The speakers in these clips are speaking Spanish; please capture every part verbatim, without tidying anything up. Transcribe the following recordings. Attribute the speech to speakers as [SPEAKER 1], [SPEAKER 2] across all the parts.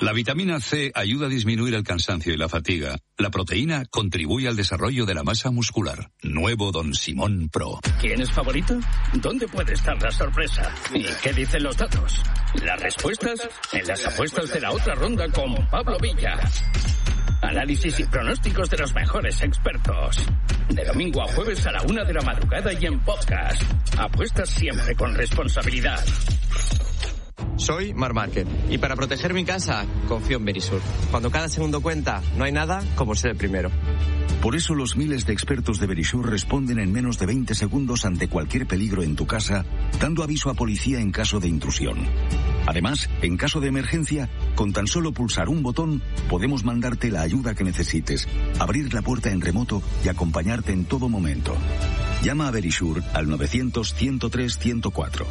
[SPEAKER 1] La vitamina C ayuda a disminuir el cansancio y la fatiga. La proteína contribuye al desarrollo de la masa muscular. Nuevo Don Simón Pro.
[SPEAKER 2] ¿Quién es favorito? ¿Dónde puede estar la sorpresa? ¿Y qué dicen los datos? Las respuestas en las apuestas de la otra ronda con Pablo Villa. Análisis y pronósticos de los mejores expertos. De domingo a jueves a la una de la madrugada y en podcast. Apuestas siempre con responsabilidad.
[SPEAKER 3] Soy Marc Márquez y para proteger mi casa confío en Verisur. Cuando cada segundo cuenta, no hay nada como ser el primero.
[SPEAKER 4] Por eso los miles de expertos de Verisur responden en menos de veinte segundos ante cualquier peligro en tu casa, dando aviso a policía en caso de intrusión. Además, en caso de emergencia, con tan solo pulsar un botón, podemos mandarte la ayuda que necesites, abrir la puerta en remoto y acompañarte en todo momento. Llama a Verisur al novecientos, ciento tres, ciento cuatro.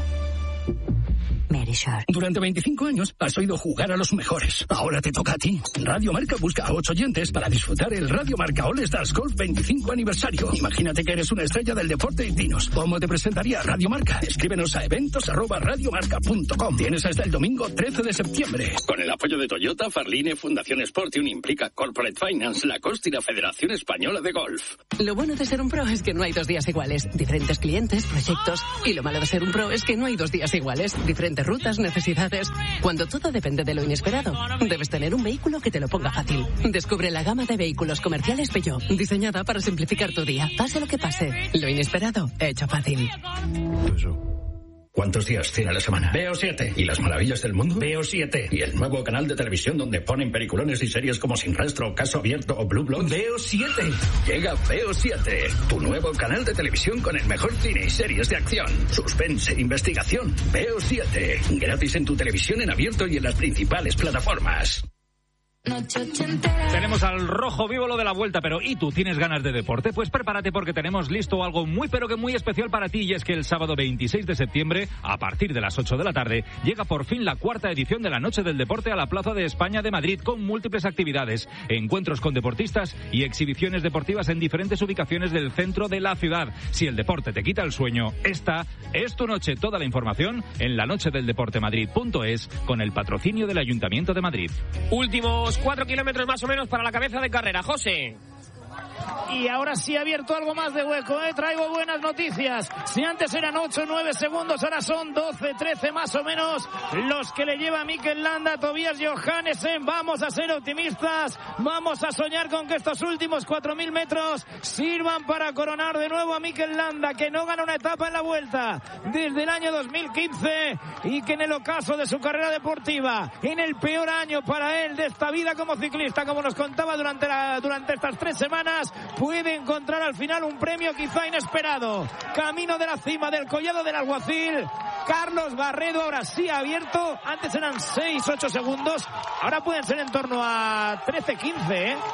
[SPEAKER 2] Durante veinticinco años has oído jugar a los mejores. Ahora te toca a ti. Radio Marca busca a ocho oyentes para disfrutar el Radio Marca All Stars Golf veinticinco aniversario. Imagínate que eres una estrella del deporte y dinos, ¿cómo te presentaría Radio Marca? Escríbenos a eventos arroba radiomarca punto com. Tienes hasta el domingo trece de septiembre. Con el apoyo de Toyota, Farline, Fundación Sportium, Implica Corporate Finance, Lacoste y la Federación Española de Golf.
[SPEAKER 5] Lo bueno de ser un pro es que no hay dos días iguales. Diferentes clientes, proyectos. Y lo malo de ser un pro es que no hay dos días iguales. Diferentes rutas, necesidades. Cuando todo depende de lo inesperado, debes tener un vehículo que te lo ponga fácil. Descubre la gama de vehículos comerciales Peugeot, diseñada para simplificar tu día. Pase lo que pase, lo inesperado, hecho fácil.
[SPEAKER 2] ¿Cuántos días tiene la semana? Veo siete. ¿Y las maravillas del mundo? Veo siete. ¿Y el nuevo canal de televisión donde ponen peliculones y series como Sin Rastro, Caso Abierto o Blue Bloods? Veo siete. Llega Veo siete, tu nuevo canal de televisión con el mejor cine y series de acción, suspense, investigación. Veo siete. Gratis en tu televisión en abierto y en las principales plataformas.
[SPEAKER 6] Tenemos al rojo vivo lo de la vuelta, pero ¿y tú tienes ganas de deporte? Pues prepárate porque tenemos listo algo muy pero que muy especial para ti, y es que el sábado veintiséis de septiembre, a partir de las ocho de la tarde, llega por fin la cuarta edición de la Noche del Deporte a la Plaza de España de Madrid, con múltiples actividades, encuentros con deportistas y exhibiciones deportivas en diferentes ubicaciones del centro de la ciudad. Si el deporte te quita el sueño, esta es tu noche. Toda la información en la noche del deporte madrid punto es con el patrocinio del Ayuntamiento de Madrid.
[SPEAKER 7] Últimos cuatro kilómetros más o menos para la cabeza de carrera, José.
[SPEAKER 8] Y ahora sí ha abierto algo más de hueco, ¿eh? Traigo buenas noticias. Si antes eran ocho o nueve segundos, ahora son doce, trece más o menos los que le lleva Mikel Landa, Tobias Johannesen. Vamos a ser optimistas, vamos a soñar con que estos últimos cuatro mil metros sirvan para coronar de nuevo a Mikel Landa, que no gana una etapa en la Vuelta desde el año dos mil quince, y que en el ocaso de su carrera deportiva, en el peor año para él de esta vida como ciclista, como nos contaba durante, la, durante estas tres semanas, puede encontrar al final un premio quizá inesperado. Camino de la cima del Collado del Alguacil, Carlos Barredo ahora sí ha abierto. Antes eran seis, ocho segundos, ahora pueden ser en torno a trece, quince, ¿eh?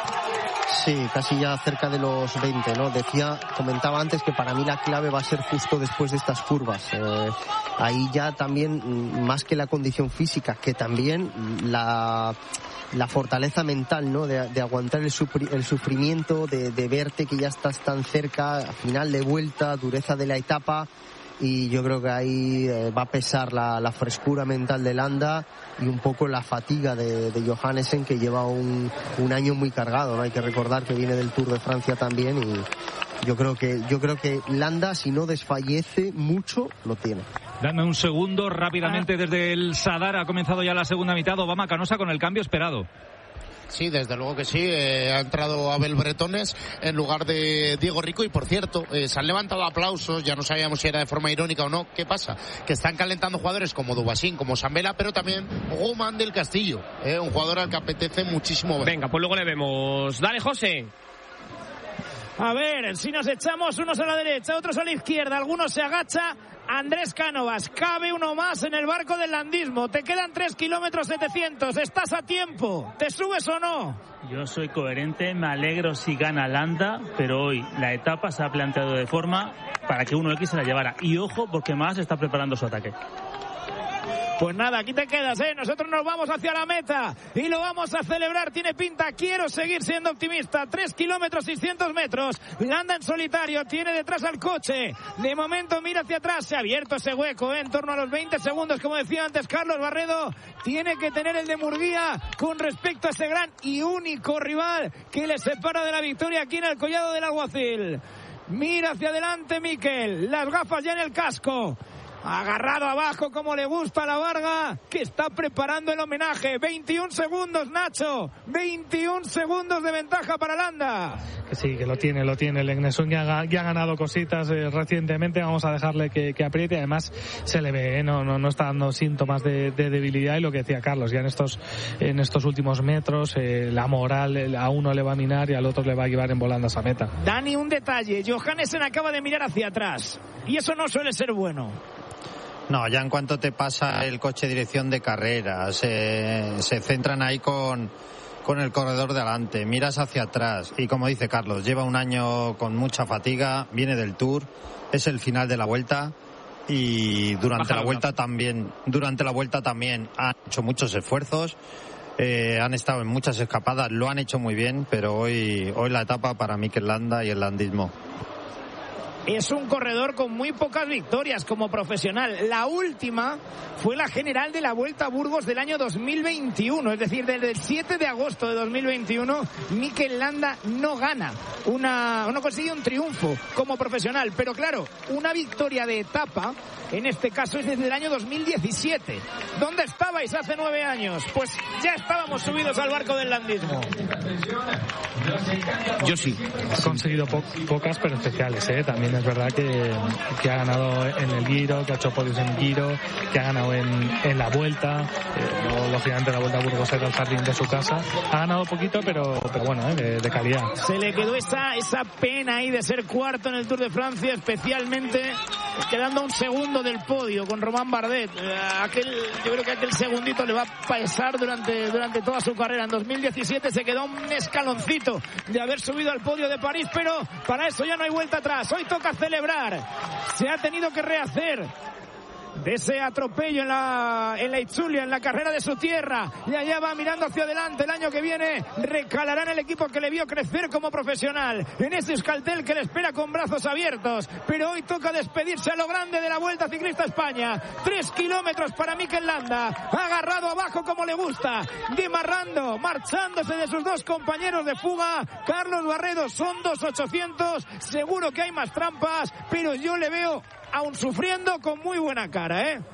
[SPEAKER 9] Sí, casi ya cerca de los veinte, ¿no? Decía, comentaba antes que para mí la clave va a ser justo después de estas curvas. Eh, ahí ya también, más que la condición física, que también la... la fortaleza mental, ¿no? De, de aguantar el, supri, el sufrimiento, de, de verte que ya estás tan cerca, final de vuelta, dureza de la etapa, y yo creo que ahí eh, va a pesar la, la frescura mental de Landa y un poco la fatiga de, de Johannesen, que lleva un, un año muy cargado, ¿no? Hay que recordar que viene del Tour de Francia también, y yo creo que yo creo que Landa, si no desfallece mucho, lo tiene.
[SPEAKER 6] Dame un segundo, rápidamente, desde el Sadar ha comenzado ya la segunda mitad. Obama Canosa con el cambio esperado.
[SPEAKER 10] Sí, desde luego que sí. Eh, ha entrado Abel Bretones en lugar de Diego Rico, y por cierto, eh, se han levantado aplausos, ya no sabíamos si era de forma irónica o no. ¿Qué pasa? Que están calentando jugadores como Dubasín, como Sambela, pero también Roman del Castillo, eh, un jugador al que apetece muchísimo ver.
[SPEAKER 7] Venga, pues luego le vemos. Dale, José.
[SPEAKER 8] A ver, si nos echamos unos a la derecha, otros a la izquierda, algunos se agacha. Andrés Cánovas, cabe uno más en el barco del landismo. Te quedan tres kilómetros setecientos, estás a tiempo. ¿Te subes o no?
[SPEAKER 11] Yo soy coherente, me alegro si gana Landa, pero hoy la etapa se ha planteado de forma para que uno equis se la llevara. Y ojo, porque más está preparando su ataque.
[SPEAKER 8] Pues nada, aquí te quedas, ¿eh? Nosotros nos vamos hacia la meta y lo vamos a celebrar. Tiene pinta, quiero seguir siendo optimista. Tres kilómetros, seiscientos metros. Landa en solitario, tiene detrás al coche. De momento mira hacia atrás, se ha abierto ese hueco, ¿eh? En torno a los veinte segundos, como decía antes Carlos Barredo. Tiene que tener el de Murguía con respecto a ese gran y único rival que le separa de la victoria aquí en el Collado del Alguacil. Mira hacia adelante Mikel, las gafas ya en el casco. Agarrado abajo como le gusta a la Varga, que está preparando el homenaje. veintiún segundos, Nacho. veintiún segundos de ventaja para Landa.
[SPEAKER 12] Que sí, que lo tiene, lo tiene. El Egnesund ya, ya ha ganado cositas eh, recientemente. Vamos a dejarle que, que apriete. Además, se le ve, ¿eh? no, no, no está dando síntomas de, de debilidad. Y lo que decía Carlos, ya en estos, en estos últimos metros, eh, la moral a uno le va a minar y al otro le va a llevar en volandas a meta.
[SPEAKER 8] Dani, un detalle. Johannesen acaba de mirar hacia atrás. Y eso no suele ser bueno.
[SPEAKER 13] No, ya en cuanto te pasa el coche dirección de carrera, se, se centran ahí con, con el corredor de adelante, miras hacia atrás y como dice Carlos, lleva un año con mucha fatiga, viene del Tour, es el final de la vuelta y durante Bájalo, la vuelta no. también, durante la vuelta también han hecho muchos esfuerzos, eh, han estado en muchas escapadas, lo han hecho muy bien, pero hoy, hoy la etapa para Mikel Landa y el landismo.
[SPEAKER 8] Es un corredor con muy pocas victorias como profesional. La última fue la general de la Vuelta a Burgos del año dos mil veintiuno. Es decir, desde el siete de agosto de dos mil veintiuno, Mikel Landa no gana. Una, no consigue un triunfo como profesional. Pero claro, una victoria de etapa, en este caso es desde el año dos mil diecisiete. ¿Dónde estabais hace nueve años? Pues ya estábamos subidos al barco del landismo.
[SPEAKER 12] Yo sí. Ha conseguido po- pocas, pero especiales, ¿eh? También es verdad que, que ha ganado en el Giro, que ha hecho podios en el Giro, que ha ganado en, en la Vuelta, eh, luego, lógicamente la Vuelta a Burgos era el jardín de su casa. Ha ganado poquito, pero, pero bueno, ¿eh? de, de calidad.
[SPEAKER 8] Se le quedó esa, esa pena ahí de ser cuarto en el Tour de Francia, especialmente quedando a un segundo del podio con Román Bardet. Eh, aquel, yo creo que aquel segundito le va a pesar durante, durante toda su carrera. En dos mil diecisiete se quedó un escaloncito de haber subido al podio de París, pero para eso ya no hay vuelta atrás. Hoy toca celebrar. Se ha tenido que rehacer de ese atropello en la en la Itzulia, en la carrera de su tierra, y allá va mirando hacia adelante. El año que viene recalará en el equipo que le vio crecer como profesional, en ese Euskaltel que le espera con brazos abiertos. Pero hoy toca despedirse a lo grande de la Vuelta Ciclista España. Tres kilómetros para Mikel Landa, agarrado abajo como le gusta, demarrando, marchándose de sus dos compañeros de fuga. Carlos Barredo, son dos ochocientos, seguro que hay más trampas, pero yo le veo aún sufriendo con muy buena cara, ¿eh?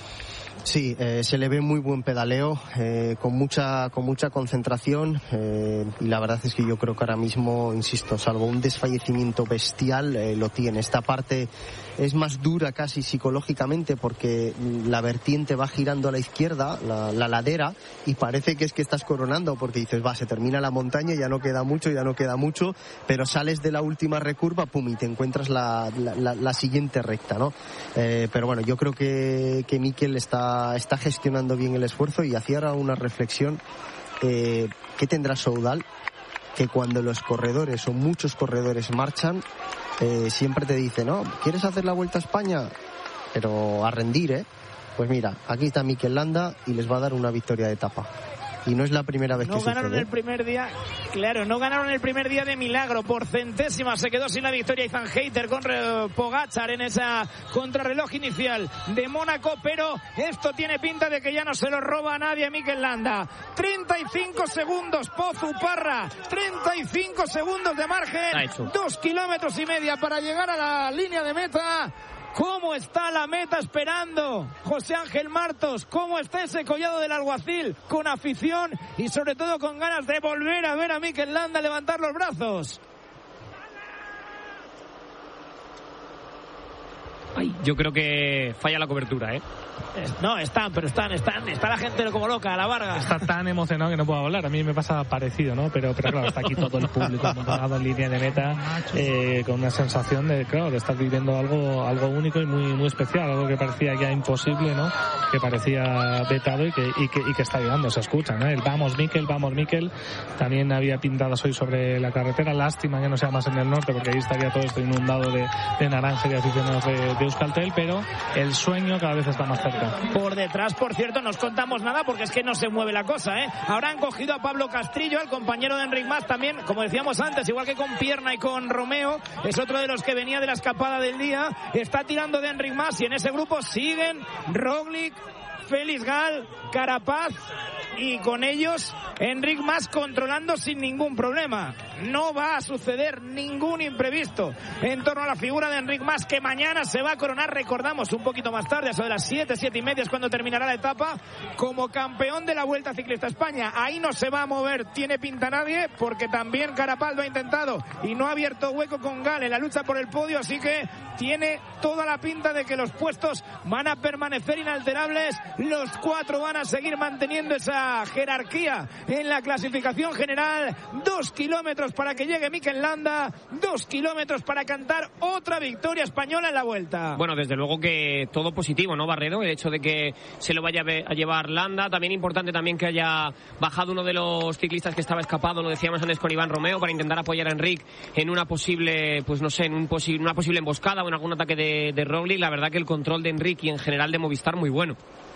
[SPEAKER 9] Sí, eh, se le ve muy buen pedaleo, eh, con mucha con mucha concentración, eh, y la verdad es que yo creo que ahora mismo, insisto, salvo un desfallecimiento bestial, eh, lo tiene. Esta parte es más dura casi psicológicamente porque la vertiente va girando a la izquierda, la, la ladera, y parece que es que estás coronando porque dices, va, se termina la montaña, ya no queda mucho, ya no queda mucho, pero sales de la última recurva, pum, y te encuentras la, la, la, la siguiente recta, ¿no? Eh, pero bueno, yo creo que, que Mikel está está gestionando bien el esfuerzo y hacía ahora una reflexión. Eh, ¿qué tendrá Soudal? Que cuando los corredores o muchos corredores marchan, eh, siempre te dice, ¿no? ¿Quieres hacer la Vuelta a España? Pero a rendir, ¿eh? Pues mira, aquí está Mikel Landa y les va a dar una victoria de etapa. Y no es la primera vez
[SPEAKER 8] no
[SPEAKER 9] que sucede.
[SPEAKER 8] No ganaron el primer día, claro, no ganaron el primer día de milagro, por centésimas se quedó sin la victoria Ethan Hayter con Pogačar en esa contrarreloj inicial de Mónaco, pero esto tiene pinta de que ya no se lo roba a nadie a Mikel Landa. treinta y cinco segundos, Pozu Parra, treinta y cinco segundos de margen, dos kilómetros y media para llegar a la línea de meta. ¿Cómo está la meta esperando José Ángel Martos? ¿Cómo está ese Collado del Alguacil? Con afición y sobre todo con ganas de volver a ver a Mikel Landa levantar los brazos.
[SPEAKER 7] Ay, yo creo que falla la cobertura, ¿eh?
[SPEAKER 8] No, están, pero están, están, está la gente como loca, la Varga.
[SPEAKER 12] Está tan emocionado que no puedo hablar. A mí me pasa parecido, ¿no? Pero, pero claro, está aquí todo el público montado en línea de meta, eh, con una sensación de, claro, de estar viviendo algo, algo único y muy, muy especial, algo que parecía ya imposible, ¿no? Que parecía vetado y que, y que, y que está llegando, se escucha, ¿no? El vamos Mikel, vamos Mikel. También había pintadas hoy sobre la carretera. Lástima que no sea más en el norte, porque ahí estaría todo esto inundado de, de naranja y de aficionados de, de Euskaltel, pero el sueño cada vez está más cerca. cerca.
[SPEAKER 8] Por detrás, por cierto, no os contamos nada porque es que no se mueve la cosa, ¿eh? Ahora han cogido a Pablo Castrillo, al compañero de Enric Mas también, como decíamos antes, igual que con Pierna y con Romeo, es otro de los que venía de la escapada del día, está tirando de Enric Mas y en ese grupo siguen Roglic, Félix Gal, Carapaz y con ellos Enric Mas controlando sin ningún problema. No va a suceder ningún imprevisto en torno a la figura de Enric Mas, que mañana se va a coronar, recordamos, un poquito más tarde, a eso de las siete, siete y media es cuando terminará la etapa, como campeón de la Vuelta Ciclista España. Ahí no se va a mover, tiene pinta nadie, porque también Carapaz lo ha intentado y no ha abierto hueco con Gal en la lucha por el podio, así que tiene toda la pinta de que los puestos van a permanecer inalterables. Los cuatro van a seguir manteniendo esa jerarquía en la clasificación general. Dos kilómetros para que llegue Mikel Landa, dos kilómetros para cantar otra victoria española en la Vuelta.
[SPEAKER 7] Bueno, desde luego que todo positivo, ¿no, Barredo? El hecho de que se lo vaya a llevar Landa. También importante también que haya bajado uno de los ciclistas que estaba escapado, lo decíamos antes con Iván Romeo, para intentar apoyar a Enric en una posible, pues no sé, en un posi- una posible emboscada o en algún ataque de, de Roglic. La verdad que el control de Enric y en general de Movistar muy bueno.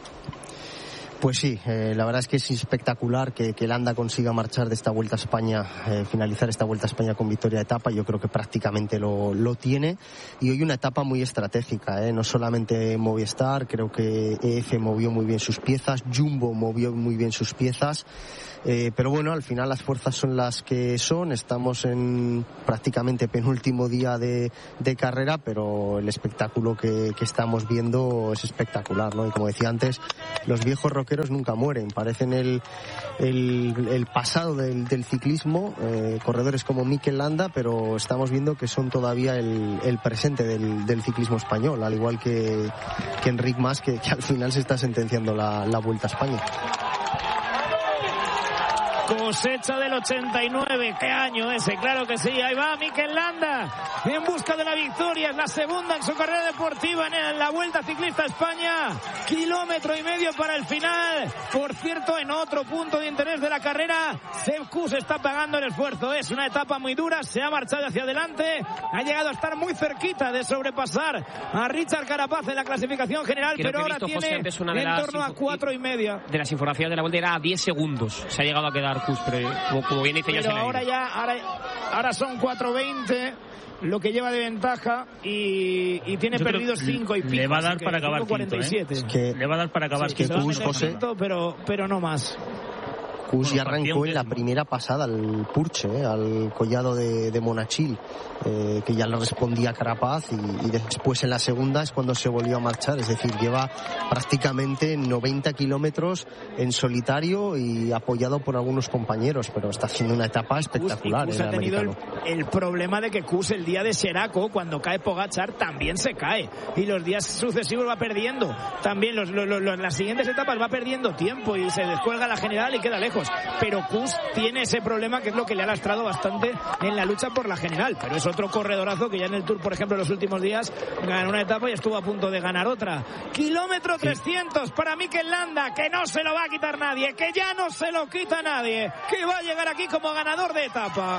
[SPEAKER 9] Pues sí, eh, la verdad es que es espectacular que, que Landa consiga marchar de esta Vuelta a España, eh, finalizar esta Vuelta a España con victoria de etapa. Yo creo que prácticamente lo, lo tiene. Y hoy una etapa muy estratégica, eh, no solamente Movistar, creo que E F movió muy bien sus piezas, Jumbo movió muy bien sus piezas. Eh, pero bueno, al final las fuerzas son las que son. Estamos en prácticamente penúltimo día de, de carrera, pero el espectáculo que, que estamos viendo es espectacular, ¿no? Y como decía antes, los viejos rockeros nunca mueren. Parecen el, el, el pasado del, del ciclismo, eh, corredores como Mikel Landa, pero estamos viendo que son todavía el, el presente del, del ciclismo español, al igual que, que Enric Mas, que, que al final se está sentenciando la, la Vuelta a España.
[SPEAKER 8] Cosecha del ochenta y nueve, qué año ese, claro que sí. Ahí va Mikel Landa en busca de la victoria, es la segunda en su carrera deportiva en la Vuelta Ciclista España. Kilómetro y medio para el final. Por cierto, en otro punto de interés de la carrera, Sepp Kuss está pagando el esfuerzo. Es una etapa muy dura, se ha marchado hacia adelante, ha llegado a estar muy cerquita de sobrepasar a Richard Carapaz en la clasificación general.
[SPEAKER 7] Creo
[SPEAKER 8] pero ahora
[SPEAKER 7] visto,
[SPEAKER 8] tiene
[SPEAKER 7] José, una de
[SPEAKER 8] en torno a cuatro y media.
[SPEAKER 7] De las infografías de la Vuelta era a diez segundos. Se ha llegado a quedar Kuss, pero como, como bien dice,
[SPEAKER 8] pero
[SPEAKER 7] ya se
[SPEAKER 8] ahora ya ahora, ahora son cuatro veinte lo que lleva de ventaja y, y tiene
[SPEAKER 11] Yo
[SPEAKER 8] perdidos cinco y pico.
[SPEAKER 11] Le va a dar para acabar quinto, ¿eh?
[SPEAKER 9] Es que,
[SPEAKER 11] le va a dar para acabar
[SPEAKER 9] es que
[SPEAKER 11] quinto.
[SPEAKER 9] Kuss, José,
[SPEAKER 8] pero, pero no más.
[SPEAKER 9] Kuss
[SPEAKER 11] Bueno,
[SPEAKER 9] ya arrancó en la
[SPEAKER 11] décimo.
[SPEAKER 9] primera pasada al Purche, eh, al collado de, de Monachil, eh, que ya le respondía Carapaz, y, y después en la segunda es cuando se volvió a marchar. Es decir, lleva prácticamente noventa kilómetros en solitario y apoyado por algunos compañeros, pero está haciendo una etapa espectacular.
[SPEAKER 8] Kuss
[SPEAKER 9] el
[SPEAKER 8] ha tenido el,
[SPEAKER 9] americano.
[SPEAKER 8] el problema de que Kuss el día de Seraco, cuando cae Pogačar, también se cae, y los días sucesivos va perdiendo también los, los, los, las siguientes etapas va perdiendo tiempo y se descuelga la general y queda lejos. Pero Kuss tiene ese problema, que es lo que le ha lastrado bastante en la lucha por la general, pero es otro corredorazo que ya en el Tour, por ejemplo, en los últimos días ganó una etapa y estuvo a punto de ganar otra. Kilómetro trescientos para Mikel Landa, que no se lo va a quitar nadie, que ya no se lo quita nadie, que va a llegar aquí como ganador de etapa.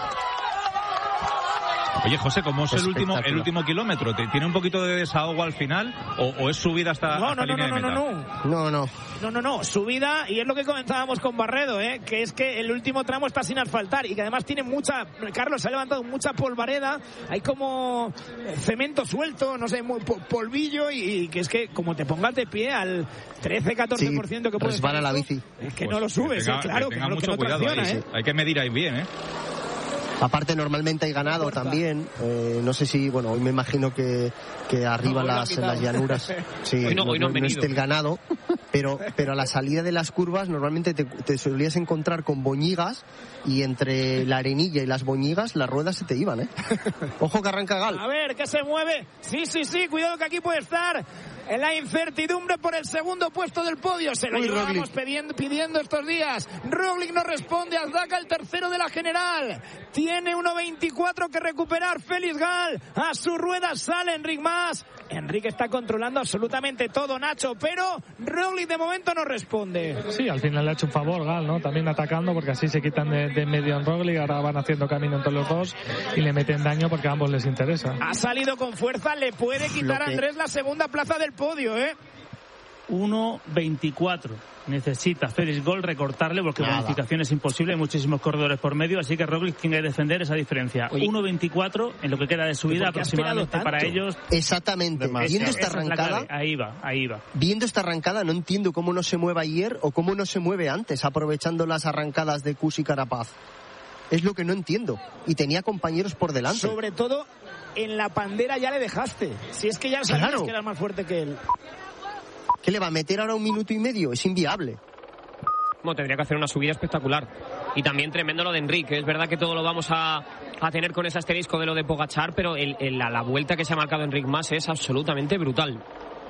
[SPEAKER 6] Oye, José, ¿cómo es el último, el último kilómetro? ¿Tiene un poquito de desahogo al final o, o es subida hasta,
[SPEAKER 8] no,
[SPEAKER 6] hasta
[SPEAKER 8] no,
[SPEAKER 6] línea
[SPEAKER 8] no,
[SPEAKER 6] de
[SPEAKER 8] no,
[SPEAKER 6] meta?
[SPEAKER 8] no,
[SPEAKER 9] No, no.
[SPEAKER 8] No, no, no, subida, y es lo que comentábamos con Barredo, ¿eh? Que es que el último tramo está sin asfaltar y que además tiene mucha, Carlos, se ha levantado mucha polvareda, hay como cemento suelto, no sé, muy polvillo, y, y que es que como te pongas de pie al trece catorce por ciento
[SPEAKER 9] Sí,
[SPEAKER 8] que puede
[SPEAKER 9] resbala la bici.
[SPEAKER 8] es que
[SPEAKER 6] Pues
[SPEAKER 8] no lo subes,
[SPEAKER 6] que tenga,
[SPEAKER 8] ¿eh? Claro,
[SPEAKER 6] que
[SPEAKER 8] que,
[SPEAKER 6] tenga
[SPEAKER 8] no,
[SPEAKER 6] mucho
[SPEAKER 8] que no
[SPEAKER 6] cuidado
[SPEAKER 8] tracciona,
[SPEAKER 6] ahí,
[SPEAKER 8] ¿eh?
[SPEAKER 6] sí. Hay que medir ahí bien, ¿eh?
[SPEAKER 9] Aparte, normalmente hay ganado también. Eh, no sé si, bueno, hoy me imagino que, que arriba
[SPEAKER 7] No,
[SPEAKER 9] las, las llanuras sí,
[SPEAKER 7] hoy no,
[SPEAKER 9] no,
[SPEAKER 7] hoy no han
[SPEAKER 9] no, no
[SPEAKER 7] venido.
[SPEAKER 9] esté el ganado, pero, pero a la salida de las curvas normalmente te, te solías encontrar con boñigas, y entre la arenilla y las boñigas las ruedas se te iban, ¿eh? Ojo que arranca Gal.
[SPEAKER 8] A ver, que se mueve. Sí, sí, sí, cuidado que aquí puede estar en la incertidumbre por el segundo puesto del podio. Se lo
[SPEAKER 9] Uy,
[SPEAKER 8] llevábamos
[SPEAKER 9] Roglic.
[SPEAKER 8] pidiendo, pidiendo estos días. Roglic no responde, Azdaca el tercero de la general. Tiene uno veinticuatro que recuperar Félix Gal. A su rueda sale Enric Mas. Enrique está controlando absolutamente todo, Nacho, pero Roglic de momento no responde.
[SPEAKER 12] Sí, al final le ha hecho un favor Gal, ¿no? También atacando, porque así se quitan de, de medio en Roglic, ahora van haciendo camino entre los dos y le meten daño porque a ambos les interesa.
[SPEAKER 8] Ha salido con fuerza, le puede quitar
[SPEAKER 9] Lo
[SPEAKER 8] a
[SPEAKER 9] que-
[SPEAKER 8] Andrés la segunda plaza del podio, ¿eh?
[SPEAKER 11] uno veinticuatro. Necesita Félix Gol recortarle porque la bonificación es imposible, hay muchísimos corredores por medio, así que Roglic tiene que defender esa diferencia. uno veinticuatro en lo que queda de subida aproximadamente para ellos.
[SPEAKER 9] Exactamente.
[SPEAKER 11] Demasiado.
[SPEAKER 9] Viendo esta
[SPEAKER 11] Esa es la
[SPEAKER 9] arrancada,
[SPEAKER 11] clave. Ahí va, ahí va.
[SPEAKER 9] Viendo esta arrancada no entiendo cómo no se mueve ayer o cómo no se mueve antes, aprovechando las arrancadas de Kuss y Carapaz. Es lo que no entiendo. Y tenía compañeros por delante.
[SPEAKER 8] Sobre todo en la pandera ya le dejaste. Si es que ya sabías
[SPEAKER 9] Claro.
[SPEAKER 8] que eras más fuerte que él.
[SPEAKER 9] ¿Qué le va a meter ahora un minuto y medio? Es inviable.
[SPEAKER 7] Bueno, tendría que hacer una subida espectacular. Y también tremendo lo de Enrique. Es verdad que todo lo vamos a, a tener con ese asterisco de lo de Pogačar, pero el, el, la, la vuelta que se ha marcado Enric Mas es absolutamente brutal.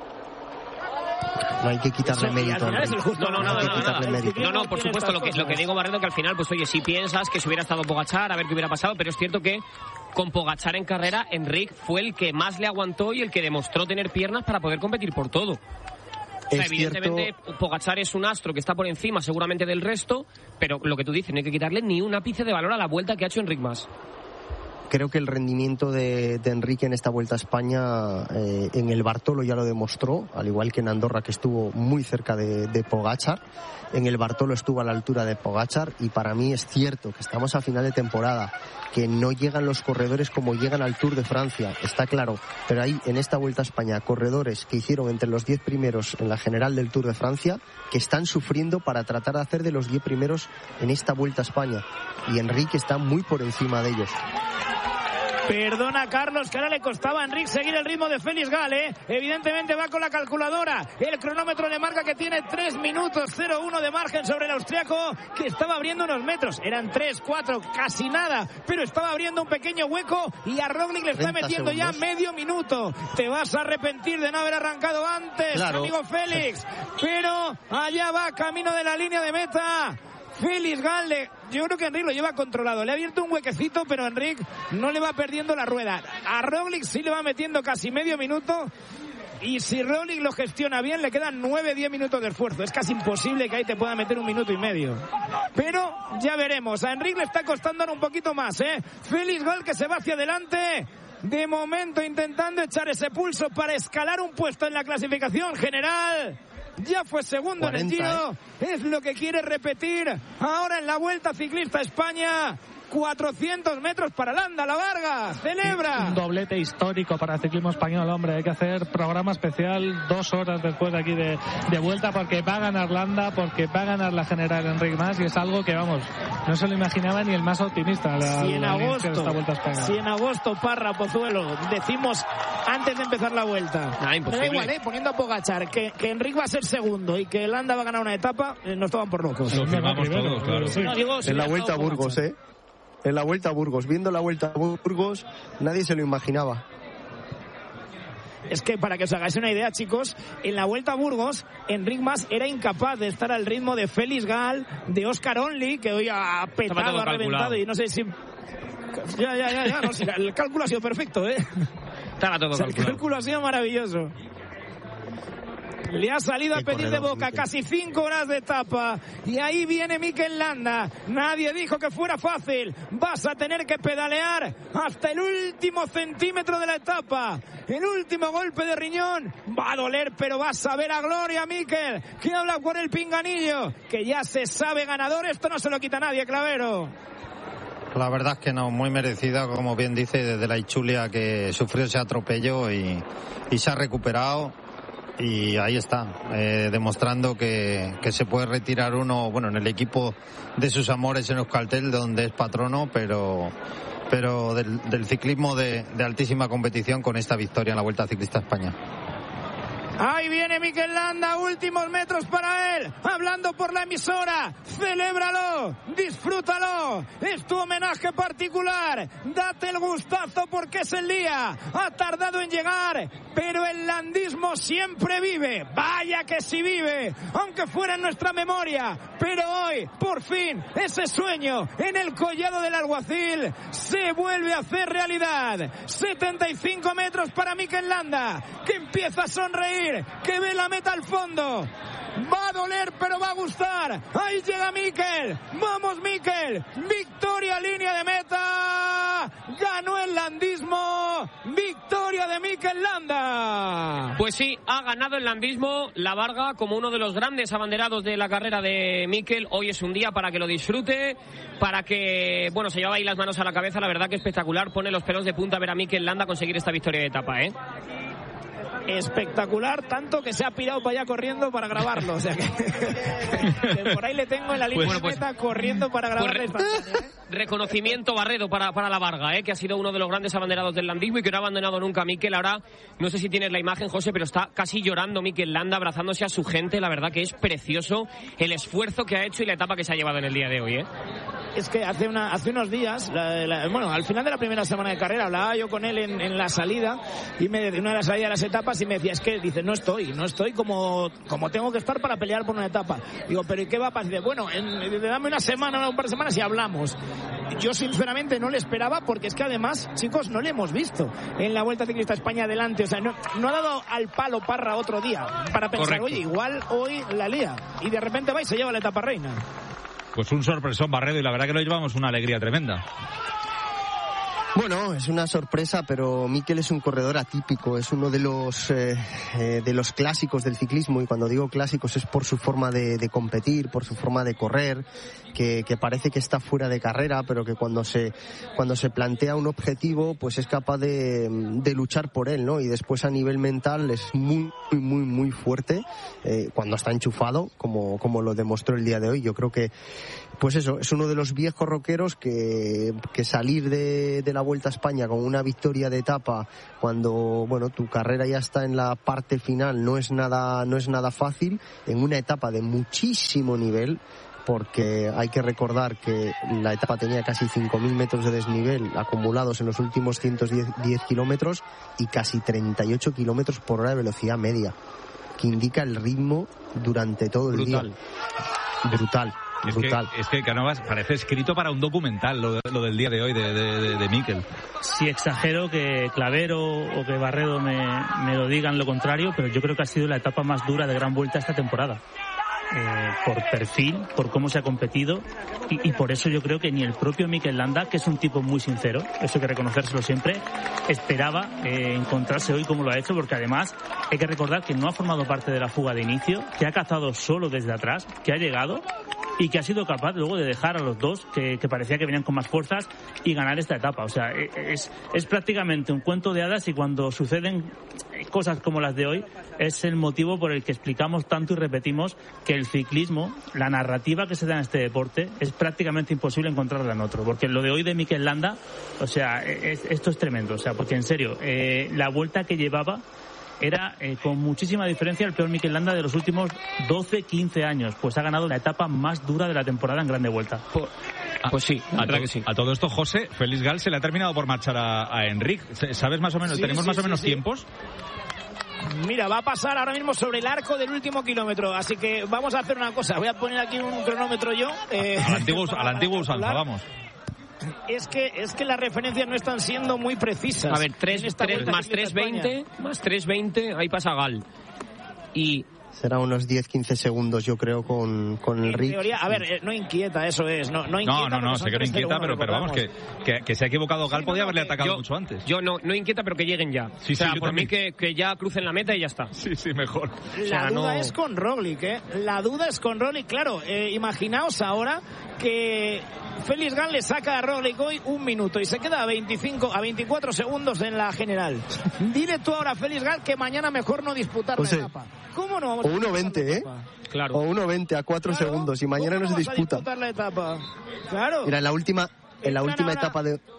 [SPEAKER 9] No hay que quitarle mérito. a Enrique.
[SPEAKER 7] No, no, no,
[SPEAKER 9] hay que
[SPEAKER 7] no,
[SPEAKER 9] quitarle
[SPEAKER 7] no,
[SPEAKER 9] mérito.
[SPEAKER 7] no, no, por supuesto, lo que, lo que digo, Barredo, que al final, pues oye, si piensas que si hubiera estado Pogačar, a ver qué hubiera pasado, pero es cierto que con Pogačar en carrera, Enric fue el que más le aguantó y el que demostró tener piernas para poder competir por todo. O sea,
[SPEAKER 9] Es
[SPEAKER 7] evidentemente,
[SPEAKER 9] cierto.
[SPEAKER 7] Pogačar es un astro que está por encima seguramente del resto, pero lo que tú dices, no hay que quitarle ni un ápice de valor a la vuelta que ha hecho Enric Mas.
[SPEAKER 9] Creo que el rendimiento de, de Enrique en esta Vuelta a España eh, en el Bartolo ya lo demostró, al igual que en Andorra, que estuvo muy cerca de, de Pogačar. En el Bartolo estuvo a la altura de Pogačar y para mí es cierto que estamos a final de temporada, que no llegan los corredores como llegan al Tour de Francia, está claro, pero hay en esta Vuelta a España corredores que hicieron entre los diez primeros en la general del Tour de Francia que están sufriendo para tratar de hacer de los diez primeros en esta Vuelta a España y Enrique está muy por encima de ellos.
[SPEAKER 8] Perdona, Carlos, que ahora le costaba a Enric seguir el ritmo de Félix Gal, ¿eh? Evidentemente va con la calculadora. El cronómetro le marca que tiene tres minutos cero uno de margen sobre el austriaco, que estaba abriendo unos metros. Eran tres, cuatro, casi nada, pero estaba abriendo un pequeño hueco y a Roglic le está metiendo segundos. Ya medio minuto. Te vas a arrepentir de no haber arrancado antes, claro. Amigo Félix. Pero allá va, camino de la línea de meta. Félix Gal, yo creo que Enric lo lleva controlado. Le ha abierto un huequecito, pero Enric no le va perdiendo la rueda. A Roglic sí le va metiendo casi medio minuto. Y si Roglic lo gestiona bien, le quedan nueve, diez minutos de esfuerzo. Es casi imposible que ahí te pueda meter un minuto y medio. Pero ya veremos. A Enric le está costando un poquito más, ¿eh? Félix Gal que se va hacia adelante. De momento intentando echar ese pulso para escalar un puesto en la clasificación general. Ya fue segundo cuarenta, en el Giro, ¿eh? Es lo que quiere repetir ahora en la Vuelta Ciclista España. cuatrocientos metros para Landa, la Vargas, celebra.
[SPEAKER 12] Un doblete histórico para el ciclismo español, hombre. Hay que hacer programa especial dos horas después de aquí de, de vuelta, porque va a ganar Landa, porque va a ganar la general Enric Mas, y es algo que, vamos, no se lo imaginaba ni el más optimista. La,
[SPEAKER 8] si en
[SPEAKER 12] la
[SPEAKER 8] agosto,
[SPEAKER 12] de esta Vuelta a España.
[SPEAKER 8] Si en agosto, Parra, Pozuelo, decimos antes de empezar la Vuelta,
[SPEAKER 7] ah,
[SPEAKER 8] me da igual, ¿eh? Poniendo a Pogačar que, que Enric va a ser segundo y que Landa va a ganar una etapa, eh, nos toman por locos.
[SPEAKER 6] Lo firmamos todos, claro.
[SPEAKER 8] Sí. No, digo, si
[SPEAKER 9] en la Vuelta a Burgos, ¿eh? En la Vuelta a Burgos, viendo la Vuelta a Burgos, nadie se lo imaginaba.
[SPEAKER 8] Es que para que os hagáis una idea, chicos, en la Vuelta a Burgos, Enric Mas era incapaz de estar al ritmo de Félix Gal, de Oscar Only, que hoy ha petado, ha reventado, y no sé si... Ya, ya, ya, ya, no, si el cálculo ha sido perfecto, ¿eh?
[SPEAKER 7] Estaba todo
[SPEAKER 8] o sea, el cálculo ha sido maravilloso. Le ha salido a pedir de boca casi cinco horas de etapa. Y ahí viene Mikel Landa. Nadie dijo que fuera fácil. Vas a tener que pedalear hasta el último centímetro de la etapa. El último golpe de riñón. Va a doler, pero vas a ver a gloria, Mikel, que habla por el pinganillo. Que ya se sabe ganador. Esto no se lo quita nadie, Clavero.
[SPEAKER 13] La verdad es que no, muy merecida, como bien dice, desde la Ichulia, que sufrió ese atropello y, y se ha recuperado. Y ahí está, eh, demostrando que, que se puede retirar uno, bueno, en el equipo de sus amores en Euskaltel, donde es patrono, pero pero del, del ciclismo de, de altísima competición, con esta victoria en la Vuelta Ciclista España.
[SPEAKER 8] Ahí viene Mikel Landa, últimos metros para él, hablando por la emisora. Celébralo, disfrútalo, es tu homenaje particular. Date el gustazo porque es el día. Ha tardado en llegar, pero el landismo siempre vive. Vaya que sí vive, aunque fuera en nuestra memoria. Pero hoy, por fin, ese sueño en el collado del Alguacil se vuelve a hacer realidad. setenta y cinco metros para Mikel Landa, que empieza a sonreír, que ve la meta al fondo. Va a doler, pero va a gustar. Ahí llega Mikel. Vamos, Mikel. Victoria, línea de meta. Ganó el landismo. Victoria de Mikel Mikel Landa.
[SPEAKER 7] Pues sí, ha ganado el landismo la Varga como uno de los grandes abanderados de la carrera de Mikel. Hoy es un día para que lo disfrute, para que, bueno, se lleva ahí las manos a la cabeza, la verdad que espectacular, pone los pelos de punta ver a Mikel Landa conseguir esta victoria de etapa, ¿eh?
[SPEAKER 8] Espectacular, tanto que se ha pirado para allá corriendo para grabarlo, o sea que, que por ahí le tengo en la línea pues, de meta pues, corriendo para grabar pues, la instantánea, ¿eh?
[SPEAKER 7] Reconocimiento, Barredo, para, para la Varga, ¿eh? Que ha sido uno de los grandes abanderados del landismo y que no ha abandonado nunca a Mikel. Ahora, no sé si tienes la imagen, José, pero está casi llorando Mikel Landa, abrazándose a su gente. La verdad que es precioso el esfuerzo que ha hecho y la etapa que se ha llevado en el día de hoy, ¿eh?
[SPEAKER 8] Es que hace una hace unos días, la, la, bueno, al final de la primera semana de carrera, hablaba yo con él en, en la salida, y me de una de las salidas de las etapas, y me decía, es que, dice, no estoy, no estoy como, como tengo que estar para pelear por una etapa. Digo, pero ¿y qué va a pasar? Dice, bueno, en, dame una semana, un par de semanas y hablamos. Yo sinceramente no le esperaba, porque es que además, chicos, no le hemos visto en la Vuelta Ciclista España adelante, o sea, no, no ha dado al palo Parra otro día para pensar, correcto, oye, igual hoy la lía, y de repente va y se lleva la etapa reina.
[SPEAKER 6] Pues un sorpresón, Barredo, y la verdad que lo llevamos una alegría tremenda.
[SPEAKER 9] Bueno, es una sorpresa, pero Mikel es un corredor atípico, es uno de los eh, eh, de los clásicos del ciclismo, y cuando digo clásicos es por su forma de, de competir, por su forma de correr, que, que parece que está fuera de carrera, pero que cuando se cuando se plantea un objetivo, pues es capaz de, de luchar por él, ¿no? Y después a nivel mental es muy, muy, muy, muy fuerte eh, cuando está enchufado, como, como lo demostró el día de hoy. Yo creo que, pues eso, es uno de los viejos rockeros que, que salir de, de la Vuelta a España con una victoria de etapa cuando, bueno, tu carrera ya está en la parte final no es nada, no es nada fácil, en una etapa de muchísimo nivel, porque hay que recordar que la etapa tenía casi cinco mil metros de desnivel acumulados en los últimos ciento diez kilómetros y casi treinta y ocho kilómetros por hora de velocidad media, que indica el ritmo durante todo el
[SPEAKER 6] Brutal.
[SPEAKER 9] día. Brutal.
[SPEAKER 6] Es
[SPEAKER 9] Brutal.
[SPEAKER 6] que, es que Cánovas parece escrito para un documental lo, de, lo del día de hoy de, de, de, de Mikel.
[SPEAKER 11] Sí, exagero que Clavero o que Barredo me, me lo digan lo contrario, pero yo creo que ha sido la etapa más dura de Gran Vuelta esta temporada. Eh, por perfil, por cómo se ha competido, y, y por eso yo creo que ni el propio Mikel Landa, que es un tipo muy sincero, eso hay que reconocérselo siempre, esperaba eh, encontrarse hoy como lo ha hecho, porque además hay que recordar que no ha formado parte de la fuga de inicio, que ha cazado solo desde atrás, que ha llegado y que ha sido capaz luego de dejar a los dos que, que parecía que venían con más fuerzas y ganar esta etapa. O sea, es, es prácticamente un cuento de hadas, y cuando suceden cosas como las de hoy es el motivo por el que explicamos tanto y repetimos que el ciclismo, la narrativa que se da en este deporte, es prácticamente imposible encontrarla en otro, porque lo de hoy de Mikel Landa, o sea, es, esto es tremendo, o sea, porque en serio, eh, la vuelta que llevaba era eh, con muchísima diferencia el peor Mikel Landa de los últimos doce, quince años, pues ha ganado la etapa más dura de la temporada en Grande Vuelta.
[SPEAKER 7] Pues, pues sí,
[SPEAKER 6] a,
[SPEAKER 7] to-
[SPEAKER 6] que sí, a todo esto, José, Félix Gall se le ha terminado por marchar a, a Enric. ¿Sabes más o menos? Sí, ¿Tenemos sí, más o menos sí, tiempos?
[SPEAKER 8] Mira, va a pasar ahora mismo sobre el arco del último kilómetro, así que vamos a hacer una cosa. Voy a poner aquí un cronómetro yo. Eh,
[SPEAKER 6] al antiguo, al antiguo usanza, vamos.
[SPEAKER 8] Es que, es que las referencias no están siendo muy precisas.
[SPEAKER 7] A ver, tres, tres, más tres veinte, más tres veinte, ahí pasa Gal. Y...
[SPEAKER 9] será unos diez quince segundos, yo creo, con, con el Rick.
[SPEAKER 8] Teoría, a ver, eh, no inquieta, eso es. No, no, inquieta,
[SPEAKER 6] no, no, no sé que no inquieta, pero, pero vamos, que, que, que se ha equivocado Gal, sí, podía no, haberle atacado
[SPEAKER 7] yo,
[SPEAKER 6] mucho antes.
[SPEAKER 7] Yo no, no inquieta, pero que lleguen ya.
[SPEAKER 6] Sí,
[SPEAKER 7] o sea,
[SPEAKER 6] sí,
[SPEAKER 7] por
[SPEAKER 6] también.
[SPEAKER 7] mí que, que ya crucen la meta y ya está.
[SPEAKER 6] Sí, sí, mejor.
[SPEAKER 8] La
[SPEAKER 7] o sea,
[SPEAKER 8] duda
[SPEAKER 7] no...
[SPEAKER 8] es con Roglic, ¿eh? La duda es con Roglic, claro. Eh, imaginaos ahora que Félix Gall le saca a Roglic hoy un minuto y se queda a veinticinco, a veinticuatro segundos en la general. Dile tú ahora a Félix Gall que mañana mejor no disputar
[SPEAKER 9] José,
[SPEAKER 8] la etapa. ¿Cómo no vamos
[SPEAKER 9] o uno veinte, ¿eh?
[SPEAKER 7] Claro.
[SPEAKER 9] O uno veinte a cuatro
[SPEAKER 8] claro.
[SPEAKER 9] segundos y mañana no,
[SPEAKER 8] no
[SPEAKER 9] se disputa.
[SPEAKER 8] A disputar la etapa. Claro.
[SPEAKER 9] Mira, en la última, en la última
[SPEAKER 8] ahora...
[SPEAKER 9] etapa de...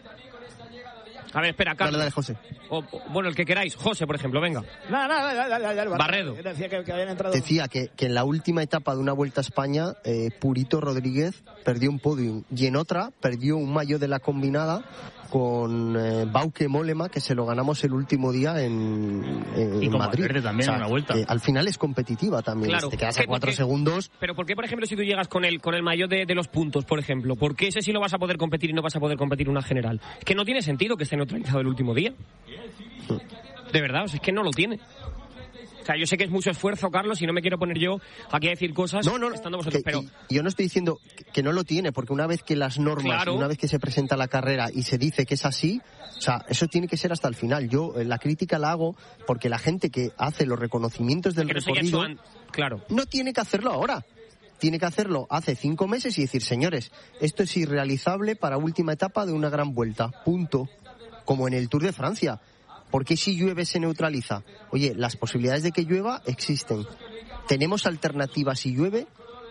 [SPEAKER 7] A ver, espera, Carlos.
[SPEAKER 9] Dale, dale, José.
[SPEAKER 7] O, bueno, el que queráis. José, por ejemplo, venga.
[SPEAKER 8] Nada, nada, dale, dale, dale,
[SPEAKER 7] Barredo.
[SPEAKER 8] Decía que, que habían entrado...
[SPEAKER 9] Decía que, que en la última etapa de una Vuelta a España, eh, Purito Rodríguez perdió un podium y en otra perdió un maillot de la combinada con eh, Bauke Mollema, que se lo ganamos el último día en, en,
[SPEAKER 11] y
[SPEAKER 9] en
[SPEAKER 11] con
[SPEAKER 9] Madrid.
[SPEAKER 11] Valverde también,
[SPEAKER 9] o sea,
[SPEAKER 11] una vuelta.
[SPEAKER 9] al final es competitiva también.
[SPEAKER 7] Claro.
[SPEAKER 9] Te quedas a cuatro segundos.
[SPEAKER 7] Pero ¿por qué, por ejemplo, si tú llegas con el con el maillot de, de los puntos, por ejemplo, por qué ese sí lo vas a poder competir y no vas a poder competir una general? Es que no tiene sentido que esté neutralizado el último día. De verdad, o sea, es que no lo tiene. O sea, yo sé que es mucho esfuerzo, Carlos, y no me quiero poner yo aquí a decir cosas
[SPEAKER 9] no, no,
[SPEAKER 7] estando vosotros,
[SPEAKER 9] que,
[SPEAKER 7] pero...
[SPEAKER 9] Yo no estoy diciendo que no lo tiene, porque una vez que las normas, claro. una vez que se presenta la carrera y se dice que es así, o sea, eso tiene que ser hasta el final. Yo la crítica la hago porque la gente que hace los reconocimientos del recorrido
[SPEAKER 7] no, claro.
[SPEAKER 9] no tiene que hacerlo ahora. Tiene que hacerlo hace cinco meses y decir, señores, esto es irrealizable para última etapa de una gran vuelta. Punto. Como en el Tour de Francia. ¿Por qué si llueve se neutraliza? Oye, las posibilidades de que llueva existen. Tenemos alternativas si llueve,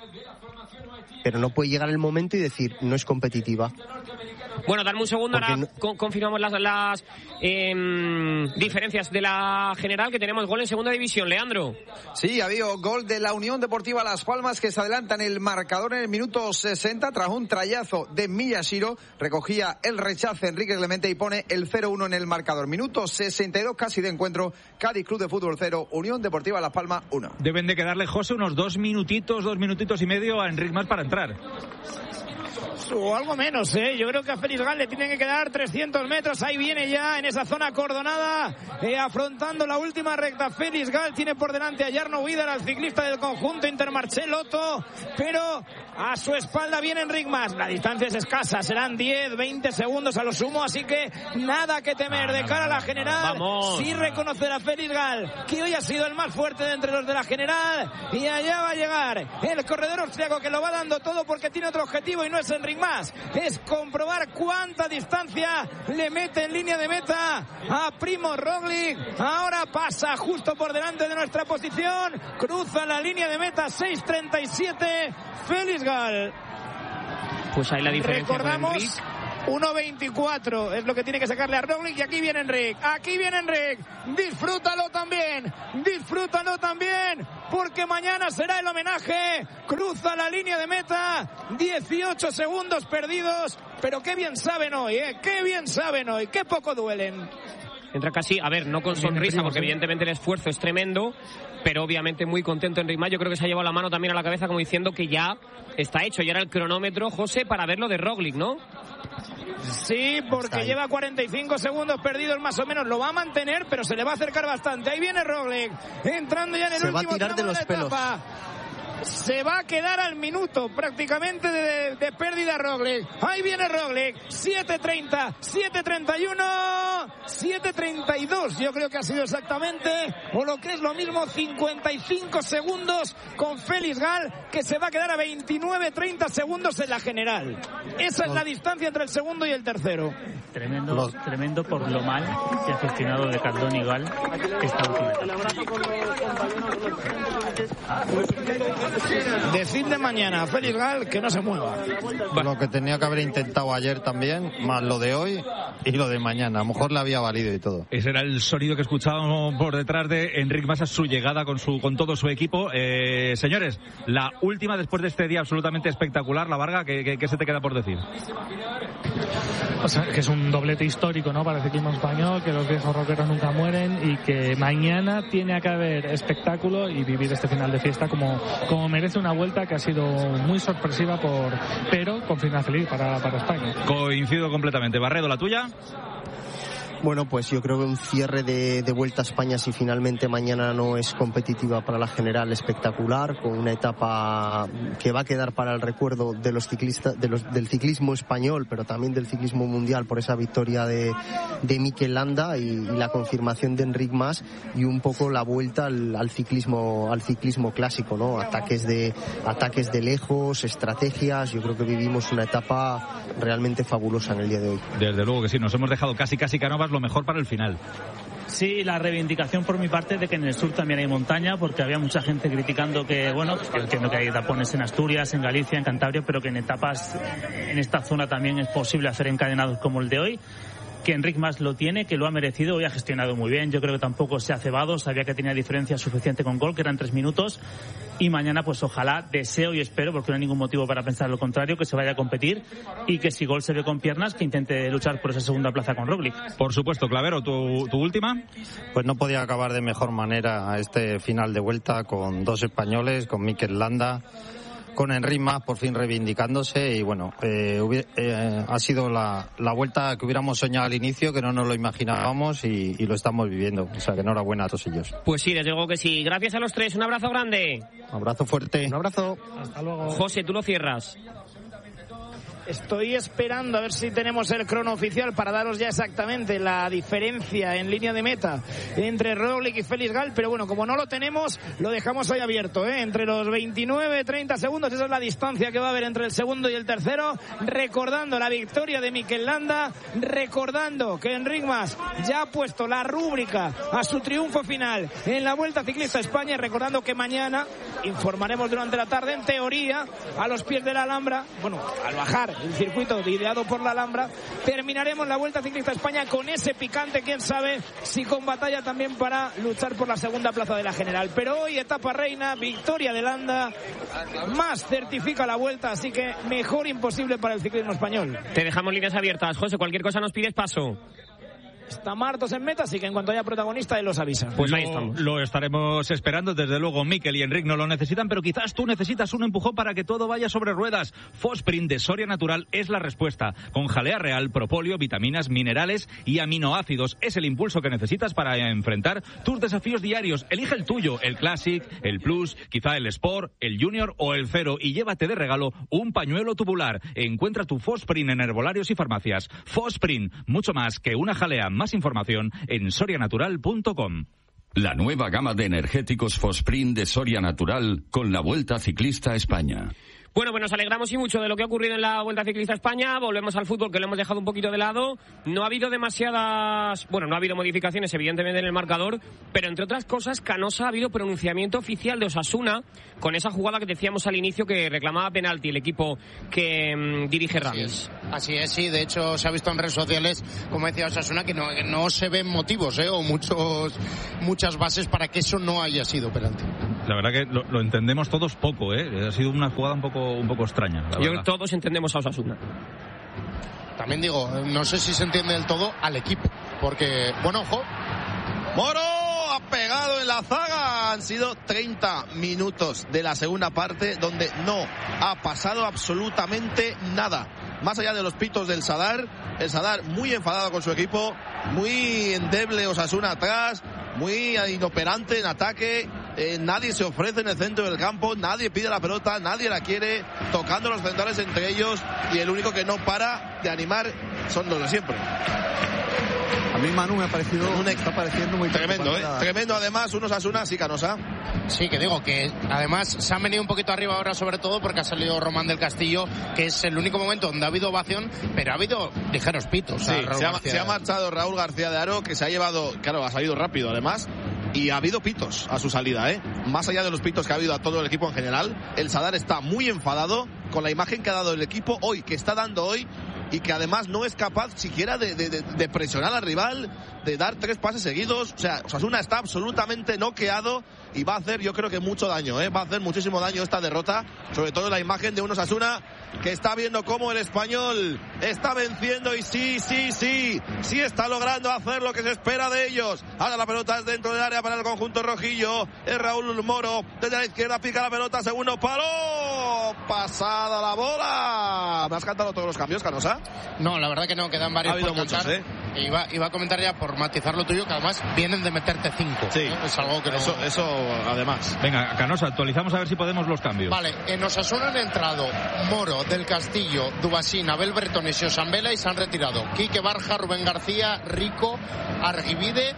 [SPEAKER 9] pero no puede llegar el momento y decir, no es competitiva.
[SPEAKER 7] Bueno, dame un segundo,
[SPEAKER 9] Porque
[SPEAKER 7] ahora no... confirmamos las, las eh, diferencias de la general, que tenemos gol en segunda división. Leandro.
[SPEAKER 14] Sí, ha habido gol de la Unión Deportiva Las Palmas, que se adelanta en el marcador en el minuto sesenta tras un trayazo de Miyashiro. Recogía el rechace Enrique Clemente y pone el cero uno en el marcador. Minuto sesenta y dos casi de encuentro. Cádiz Club de Fútbol cero, Unión Deportiva Las Palmas uno.
[SPEAKER 6] Deben de quedarle, José, unos dos minutitos, dos minutitos y medio a Enric Mas para entrar.
[SPEAKER 8] O algo menos, ¿eh? Yo creo que a Félix Gal le tienen que quedar trescientos metros. Ahí viene ya en esa zona acordonada, eh, afrontando la última recta. Félix Gal tiene por delante a Jarno Vidal, al ciclista del conjunto Intermarché Lotto, pero a su espalda viene Enric Mas. La distancia es escasa, serán diez, veinte segundos a lo sumo, así que nada que temer de cara a la general.
[SPEAKER 7] Vamos.
[SPEAKER 8] Sí reconocer a Félix Gal, que hoy ha sido el más fuerte de entre los de la general, y allá va a llegar el corredor austriaco, que lo va dando todo porque tiene otro objetivo y no es Enric Mas, es comprobar cuánta distancia le mete en línea de meta a Primož Roglič. Ahora pasa justo por delante de nuestra posición, cruza la línea de meta, seis treinta y siete Félix Gal.
[SPEAKER 7] Pues ahí la diferencia.
[SPEAKER 8] Recordamos, uno veinticuatro es lo que tiene que sacarle a Roglič, y aquí viene Enric, aquí viene Enric, disfrútalo también, disfrútalo también, porque mañana será el homenaje, cruza la línea de meta, dieciocho segundos perdidos, pero qué bien saben hoy, ¿eh? Qué bien saben hoy, qué poco duelen.
[SPEAKER 7] Entra casi, a ver, no con sonrisa, porque evidentemente el esfuerzo es tremendo, pero obviamente muy contento Enric Mas. Yo creo que se ha llevado la mano también a la cabeza, como diciendo que ya está hecho. Y ahora el cronómetro, José, para ver lo de Roglič, ¿no?
[SPEAKER 8] Sí, porque lleva cuarenta y cinco segundos perdidos más o menos. Lo va a mantener, pero se le va a acercar bastante. Ahí viene Roglič, entrando ya en el
[SPEAKER 9] se
[SPEAKER 8] último
[SPEAKER 9] va a tirar de los
[SPEAKER 8] de
[SPEAKER 9] pelos.
[SPEAKER 8] Se va a quedar al minuto prácticamente de, de pérdida Roglič. Ahí viene Roglič. siete treinta, siete treinta y uno, siete treinta y dos. Yo creo que ha sido exactamente, o lo que es lo mismo, cincuenta y cinco segundos con Félix Gal, que se va a quedar a veintinueve treinta segundos en la general. Esa es la distancia entre el segundo y el tercero.
[SPEAKER 11] Tremendo, Los... tremendo por lo mal que ha gestionado de Cardón y Gal esta última.
[SPEAKER 8] Decidle mañana a Félix Gal que no se mueva.
[SPEAKER 13] Lo que tenía que haber intentado ayer también, más lo de hoy y lo de mañana. A lo mejor le había valido y todo.
[SPEAKER 6] Ese era el sonido que escuchábamos por detrás de Enric Mas a su llegada con su con todo su equipo. Eh, señores, la última después de este día absolutamente espectacular, la Varga, ¿qué, qué, qué se te queda por decir?
[SPEAKER 12] O sea, que es un doblete histórico, ¿no?, para el ciclismo español, que los viejos rockeros nunca mueren y que mañana tiene que haber espectáculo y vivir este final de fiesta como, como merece una vuelta que ha sido muy sorpresiva, por pero con final feliz para, para España.
[SPEAKER 6] Coincido completamente. Barredo, ¿la tuya?
[SPEAKER 9] Bueno, pues yo creo que un cierre de, de Vuelta a España, si finalmente mañana no es competitiva para la general, espectacular, con una etapa que va a quedar para el recuerdo de los ciclistas, de los, del ciclismo español, pero también del ciclismo mundial, por esa victoria de, de Mikel Landa y, y la confirmación de Enric Mas, y un poco la vuelta al, al ciclismo, al ciclismo clásico, ¿no? Ataques de, ataques de lejos, estrategias. Yo creo que vivimos una etapa realmente fabulosa en el día de hoy.
[SPEAKER 6] Desde luego que sí, nos hemos dejado casi casi canovas, lo mejor para el final.
[SPEAKER 11] Sí, la reivindicación por mi parte de que en el sur también hay montaña, porque había mucha gente criticando que, bueno, yo entiendo que hay tapones en Asturias, en Galicia, en Cantabria, pero que en etapas en esta zona también es posible hacer encadenados como el de hoy. Que Enric Mas lo tiene, que lo ha merecido, hoy ha gestionado muy bien. Yo creo que tampoco se ha cebado, sabía que tenía diferencia suficiente con gol, que eran tres minutos. Y mañana, pues ojalá, deseo y espero, porque no hay ningún motivo para pensar lo contrario, que se vaya a competir y que si gol se ve con piernas, que intente luchar por esa segunda plaza con Roglič.
[SPEAKER 6] Por supuesto. Clavero, ¿tu, tu última?
[SPEAKER 13] Pues no podía acabar de mejor manera este final de vuelta con dos españoles, con Mikel Landa, con Enric Mas por fin reivindicándose y bueno, eh, hubi- eh, ha sido la, la vuelta que hubiéramos soñado al inicio, que no nos lo imaginábamos y, y lo estamos viviendo. O sea que enhorabuena a todos ellos.
[SPEAKER 7] Pues sí, desde luego que sí. Gracias a los tres, un abrazo grande.
[SPEAKER 13] Un abrazo fuerte.
[SPEAKER 9] Un abrazo.
[SPEAKER 12] Hasta luego.
[SPEAKER 7] José, tú lo cierras.
[SPEAKER 8] Estoy esperando a ver si tenemos el crono oficial para daros ya exactamente la diferencia en línea de meta entre Roglic y Félix Gal, pero bueno, como no lo tenemos, lo dejamos ahí abierto, ¿eh? Entre los veintinueve y treinta segundos, esa es la distancia que va a haber entre el segundo y el tercero, recordando la victoria de Mikel Landa, recordando que Enric Mas ya ha puesto la rúbrica a su triunfo final en la Vuelta Ciclista a España, y recordando que mañana informaremos durante la tarde, en teoría, a los pies de la Alhambra, bueno, al bajar el circuito ideado por la Alhambra, terminaremos la Vuelta Ciclista a España con ese picante, quién sabe si con batalla también para luchar por la segunda plaza de la general. Pero hoy etapa reina, victoria de Landa, Mas certifica la Vuelta, así que mejor imposible para el ciclismo español.
[SPEAKER 7] Te dejamos líneas abiertas, José, cualquier cosa nos pides paso.
[SPEAKER 8] Está Martos en meta, así que en cuanto haya protagonista, él los avisa.
[SPEAKER 6] Pues ahí estamos. Lo estaremos esperando, desde luego. Mikel y Enric no lo necesitan, pero quizás tú necesitas un empujón para que todo vaya sobre ruedas. Fosprint de Soria Natural es la respuesta. Con jalea real, propóleo, vitaminas, minerales y aminoácidos. Es el impulso que necesitas para enfrentar tus desafíos diarios. Elige el tuyo, el Classic, el Plus, quizá el Sport, el Junior o el Cero, y llévate de regalo un pañuelo tubular. Encuentra tu Fosprint en herbolarios y farmacias. Fosprint, mucho más que una jalea. Más información en soria natural punto com.
[SPEAKER 1] La nueva gama de energéticos Fosprint de Soria Natural con la Vuelta Ciclista a España.
[SPEAKER 7] Bueno, pues nos alegramos y mucho de lo que ha ocurrido en la Vuelta Ciclista a España. Volvemos al fútbol, que lo hemos dejado un poquito de lado. No ha habido demasiadas... Bueno, no ha habido modificaciones, evidentemente, en el marcador, pero entre otras cosas, Canosa, ha habido pronunciamiento oficial de Osasuna con esa jugada que decíamos al inicio que reclamaba penalti el equipo que mmm, dirige Ramis.
[SPEAKER 10] Así es, sí. De hecho, se ha visto en redes sociales, como decía Osasuna, que no, que no se ven motivos, ¿eh? O muchos, muchas bases para que eso no haya sido penalti.
[SPEAKER 6] La verdad que lo, lo entendemos todos poco, ¿eh? Ha sido una jugada un poco un poco extraña.
[SPEAKER 7] Yo creo que todos entendemos a Osasuna.
[SPEAKER 10] También digo, no sé si se entiende del todo al equipo, porque, bueno, ojo.
[SPEAKER 15] Moro ha pegado en la zaga. Han sido treinta minutos de la segunda parte donde no ha pasado absolutamente nada. Más allá de los pitos del Sadar, el Sadar muy enfadado con su equipo, muy endeble Osasuna atrás, muy inoperante en ataque. Eh, nadie se ofrece en el centro del campo, nadie pide la pelota, nadie la quiere, tocando los centrales entre ellos, y el único que no para de animar son los de siempre.
[SPEAKER 16] A mí Manu me ha parecido un está pareciendo muy
[SPEAKER 15] tremendo, ¿eh? Tremendo, además, unos Osasuna, sí, Canosa.
[SPEAKER 10] Sí, que digo que además se han venido un poquito arriba ahora, sobre todo porque ha salido Román del Castillo, que es el único momento donde ha habido ovación, pero ha habido ligeros pitos.
[SPEAKER 15] Sí, se ha, se ha marchado Raúl García de Haro, que se ha llevado, claro, ha salido rápido además, y ha habido pitos a su salida, ¿eh? Más allá de los pitos que ha habido a todo el equipo en general, el Sadar está muy enfadado con la imagen que ha dado el equipo hoy, que está dando hoy, y que además no es capaz siquiera de, de, de, de presionar al rival, de dar tres pases seguidos. O sea, Osasuna está absolutamente noqueado y va a hacer, yo creo que mucho daño, ¿eh? Va a hacer muchísimo daño esta derrota, sobre todo la imagen de un Osasuna que está viendo cómo el Español está venciendo, y sí, sí, sí, sí está logrando hacer lo que se espera de ellos. Ahora la pelota es dentro del área para el conjunto rojillo, es Raúl Moro, desde la izquierda pica la pelota, segundo palo, pasada la bola. ¿Me has cantado todos los cambios, Canosa?
[SPEAKER 10] No, la verdad que no, quedan varios.
[SPEAKER 15] Ha habido
[SPEAKER 10] por
[SPEAKER 15] muchos, ¿eh?
[SPEAKER 10] Iba, iba a comentar ya, por matizar lo tuyo, que además vienen de meterte cinco.
[SPEAKER 15] Sí,
[SPEAKER 10] ¿eh? Es algo que no...
[SPEAKER 15] Eso, eso además.
[SPEAKER 6] Venga, Canosa, actualizamos a ver si podemos los cambios.
[SPEAKER 10] Vale, en Osasuna han entrado Moro, Del Castillo, Dubasín, Abel Bretones y Osambela, y se han retirado Quique Barja, Rubén García, Rico, Arguivide,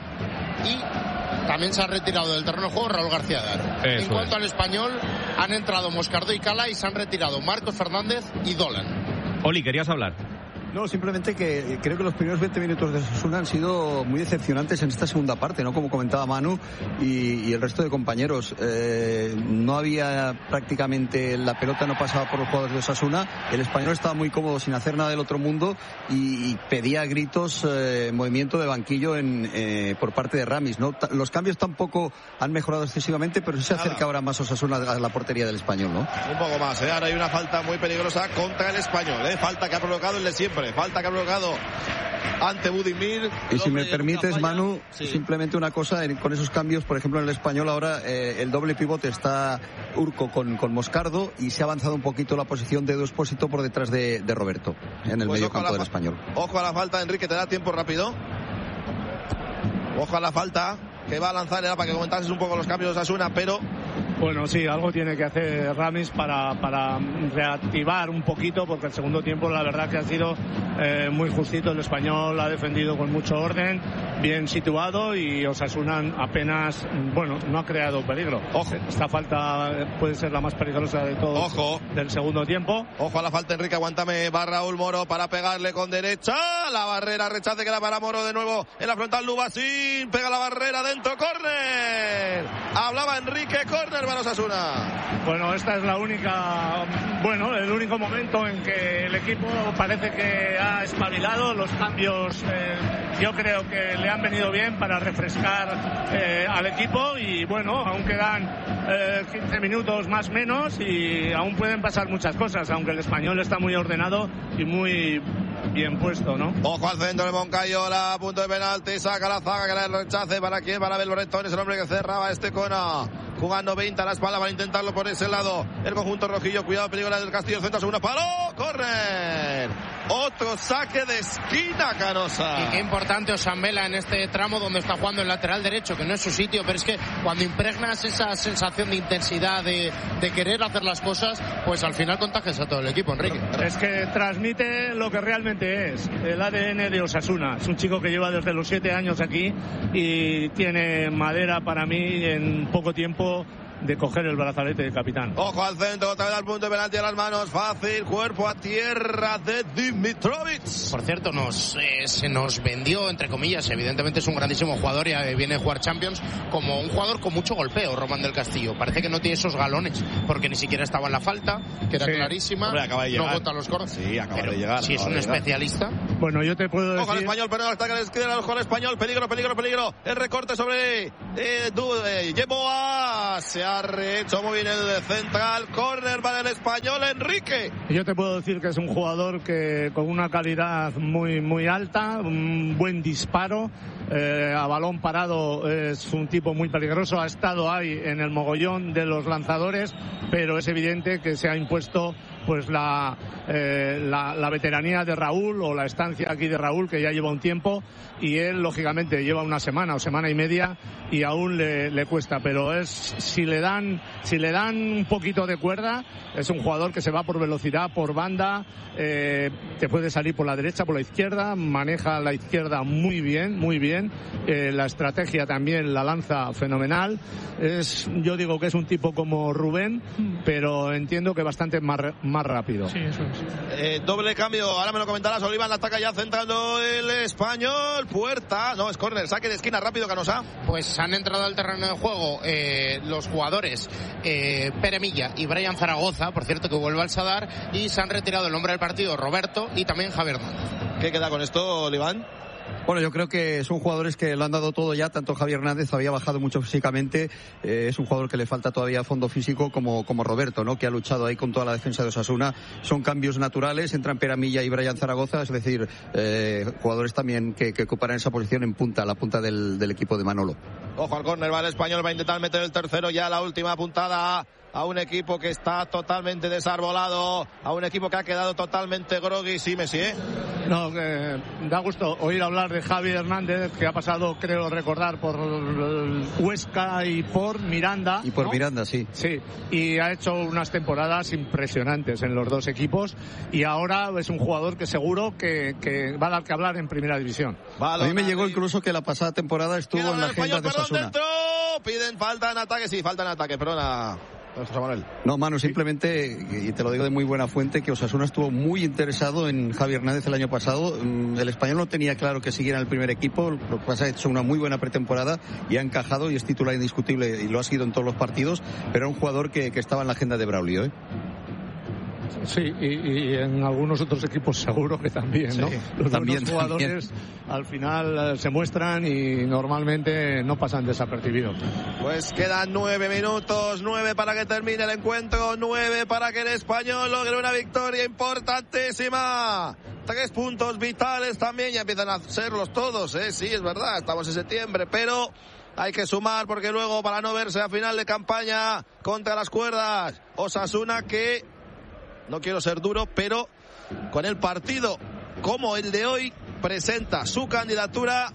[SPEAKER 10] y también se ha retirado del terreno de juego Raúl García de Haro. En cuanto al Español, han entrado Moscardó y Cala, y se han retirado Marcos Fernández y Dolan.
[SPEAKER 6] Oli, ¿querías hablar?
[SPEAKER 16] No, simplemente que creo que los primeros veinte minutos de Osasuna han sido muy decepcionantes en esta segunda parte, ¿no? Como comentaba Manu y, y el resto de compañeros. Eh, no había prácticamente, la pelota no pasaba por los jugadores de Osasuna. El Español estaba muy cómodo sin hacer nada del otro mundo y, y pedía a gritos eh, movimiento de banquillo en, eh, por parte de Ramis, ¿no? Los cambios tampoco han mejorado excesivamente, pero sí se acerca ahora más Osasuna a la portería del Español, ¿no?
[SPEAKER 15] Un poco más, ¿eh? Ahora hay una falta muy peligrosa contra el Español, ¿eh? Falta que ha provocado el de siempre. Falta que ha provocado ante Budimir.
[SPEAKER 16] Y si me permites, Manu,
[SPEAKER 15] sí.
[SPEAKER 16] simplemente una cosa, con esos cambios, por ejemplo, en el Español ahora eh, el doble pivote está Urco con, con Moscardo y se ha avanzado un poquito la posición de Edu Expósito por detrás de, de Roberto en el
[SPEAKER 15] pues
[SPEAKER 16] medio campo
[SPEAKER 15] fa-
[SPEAKER 16] del Español.
[SPEAKER 15] Ojo a la falta, Enrique, ¿te da tiempo rápido? Ojo a la falta que va a lanzar, era para que comentases un poco los cambios de Osasuna, pero...
[SPEAKER 17] Bueno, sí, algo tiene que hacer Ramis para, para reactivar un poquito, porque el segundo tiempo la verdad que ha sido eh, muy justito. El Español ha defendido con mucho orden, bien situado, y Osasuna apenas, bueno, no ha creado peligro.
[SPEAKER 15] Ojo.
[SPEAKER 17] Esta falta puede ser la más peligrosa de todos.
[SPEAKER 15] Ojo.
[SPEAKER 17] Del segundo tiempo.
[SPEAKER 15] Ojo a la falta, Enrique, aguántame, va Raúl Moro para pegarle con derecha, la barrera, rechace, queda para Moro de nuevo en la frontal, Lubasín, pega la barrera dentro, córner. Hablaba Enrique, córner para Osasuna.
[SPEAKER 17] Bueno, esta es la única, bueno, el único momento en que el equipo parece que ha espabilado. Los cambios eh, yo creo que le han venido bien para refrescar eh, al equipo, y bueno, aún quedan eh, quince minutos más o menos y aún pueden pasar muchas cosas, aunque el Español está muy ordenado y muy bien puesto, ¿no?
[SPEAKER 15] Ojo al centro de Moncayola, punto de penalti, saca la zaga, que la rechace, ¿para quién? Para Abel Loretón, es el hombre que cerraba este cono, jugando veinte a la espalda para intentarlo por ese lado, el conjunto rojillo, cuidado, peligro del Castillo, centro, segundo palo, córner, otro saque de esquina, Canosa.
[SPEAKER 10] Y qué importante Osambela en este tramo donde está jugando el lateral derecho, que no es su sitio, pero es que cuando impregnas esa sensación de intensidad, de, de querer hacer las cosas, pues al final contagias a todo el equipo, Enrique.
[SPEAKER 17] Es que transmite lo que realmente es el A D N de Osasuna. Es un chico que lleva desde los siete años aquí y tiene madera para mí en poco tiempo de coger el brazalete de capitán.
[SPEAKER 15] Ojo al centro, otra vez al punto de penalti a las manos, fácil, cuerpo a tierra de Dimitrovic.
[SPEAKER 10] Por cierto, nos eh, se nos vendió, entre comillas, evidentemente es un grandísimo jugador y eh, viene a jugar Champions, como un jugador con mucho golpeo, Román del Castillo. Parece que no tiene esos galones, porque ni siquiera estaba en la falta, que era sí. clarísima.
[SPEAKER 15] Hombre, acaba de llegar.
[SPEAKER 10] No bota los coros.
[SPEAKER 15] Sí, acaba
[SPEAKER 10] Pero
[SPEAKER 15] de llegar.
[SPEAKER 10] Si es un especialista.
[SPEAKER 17] Bueno, yo te puedo decir...
[SPEAKER 15] Ojo al Español, pero ataca la izquierda, ojo al Español, peligro, peligro, peligro. El recorte sobre eh, Dude, Yeboah, se ha rehecho muy bien el central, córner para el Español, Enrique.
[SPEAKER 17] Yo te puedo decir que es un jugador que con una calidad muy muy alta, un buen disparo, eh, a balón parado es un tipo muy peligroso, ha estado ahí en el mogollón de los lanzadores, pero es evidente que se ha impuesto pues la, eh, la, la veteranía de Raúl, o la estancia aquí de Raúl, que ya lleva un tiempo, y él lógicamente lleva una semana o semana y media y aún le, le cuesta, pero es si le dan si le dan un poquito de cuerda, es un jugador que se va por velocidad, por banda, eh, te puede salir por la derecha, por la izquierda, maneja la izquierda muy bien, muy bien, eh, la estrategia también la lanza fenomenal. Es, yo digo que es un tipo como Rubén, pero entiendo que bastante más más rápido.
[SPEAKER 12] Sí, eso es.
[SPEAKER 15] Eh, doble cambio, ahora me lo comentarás, Oliván la ataca ya centrando el Español, puerta, no, es córner, saque de esquina rápido, Canosa.
[SPEAKER 10] Pues han entrado al terreno de juego eh, los jugadores eh, Pere Milla y Brian Zaragoza, por cierto que vuelve al Sadar, y se han retirado el hombre del partido, Roberto, y también Javier Hernández.
[SPEAKER 15] ¿Qué queda con esto, Oliván?
[SPEAKER 16] Bueno, yo creo que son jugadores que lo han dado todo ya, tanto Javier Hernández había bajado mucho físicamente, eh, es un jugador que le falta todavía fondo físico como, como Roberto, ¿no? Que ha luchado ahí con toda la defensa de Osasuna. Son cambios naturales, entran Peramilla y Brian Zaragoza, es decir, eh, jugadores también que, que ocuparán esa posición en punta, la punta del, del equipo de Manolo.
[SPEAKER 15] Ojo al córner, va el Español, va a intentar meter el tercero ya, la última puntada a un equipo que está totalmente desarbolado, a un equipo que ha quedado totalmente groggy. Sí, Messi, ¿eh?
[SPEAKER 17] No, que da gusto oír hablar de Javi Hernández, que ha pasado, creo recordar, por Huesca y por Miranda.
[SPEAKER 16] Y por
[SPEAKER 17] ¿no?
[SPEAKER 16] Miranda, sí.
[SPEAKER 17] Sí, y ha hecho unas temporadas impresionantes en los dos equipos, y ahora es un jugador que seguro que, que va a dar que hablar en primera división.
[SPEAKER 16] Balón a mí me llegó incluso que la pasada temporada estuvo en la agenda de Osasuna.
[SPEAKER 15] Dentro, piden falta en ataque, sí, falta en ataque, perdona.
[SPEAKER 16] No, Manu, simplemente, y te lo digo de muy buena fuente, que Osasuna estuvo muy interesado en Javi Hernández el año pasado. El Español no tenía claro que siguiera en el primer equipo, lo que pasa es que ha hecho una muy buena pretemporada y ha encajado y es titular indiscutible y lo ha sido en todos los partidos, pero era un jugador que, que estaba en la agenda de Braulio, ¿eh?
[SPEAKER 17] Sí, y, y en algunos otros equipos seguro que también, ¿no?
[SPEAKER 16] Sí,
[SPEAKER 17] Los
[SPEAKER 16] también,
[SPEAKER 17] jugadores
[SPEAKER 16] también.
[SPEAKER 17] al final se muestran y normalmente no pasan desapercibidos.
[SPEAKER 15] Pues quedan nueve minutos, nueve para que termine el encuentro, nueve para que el Español logre una victoria importantísima. Tres puntos vitales también, ya empiezan a serlos todos, ¿eh? Sí, es verdad, estamos en septiembre, pero hay que sumar porque luego para no verse a final de campaña contra las cuerdas, Osasuna que, no quiero ser duro, pero con el partido como el de hoy presenta su candidatura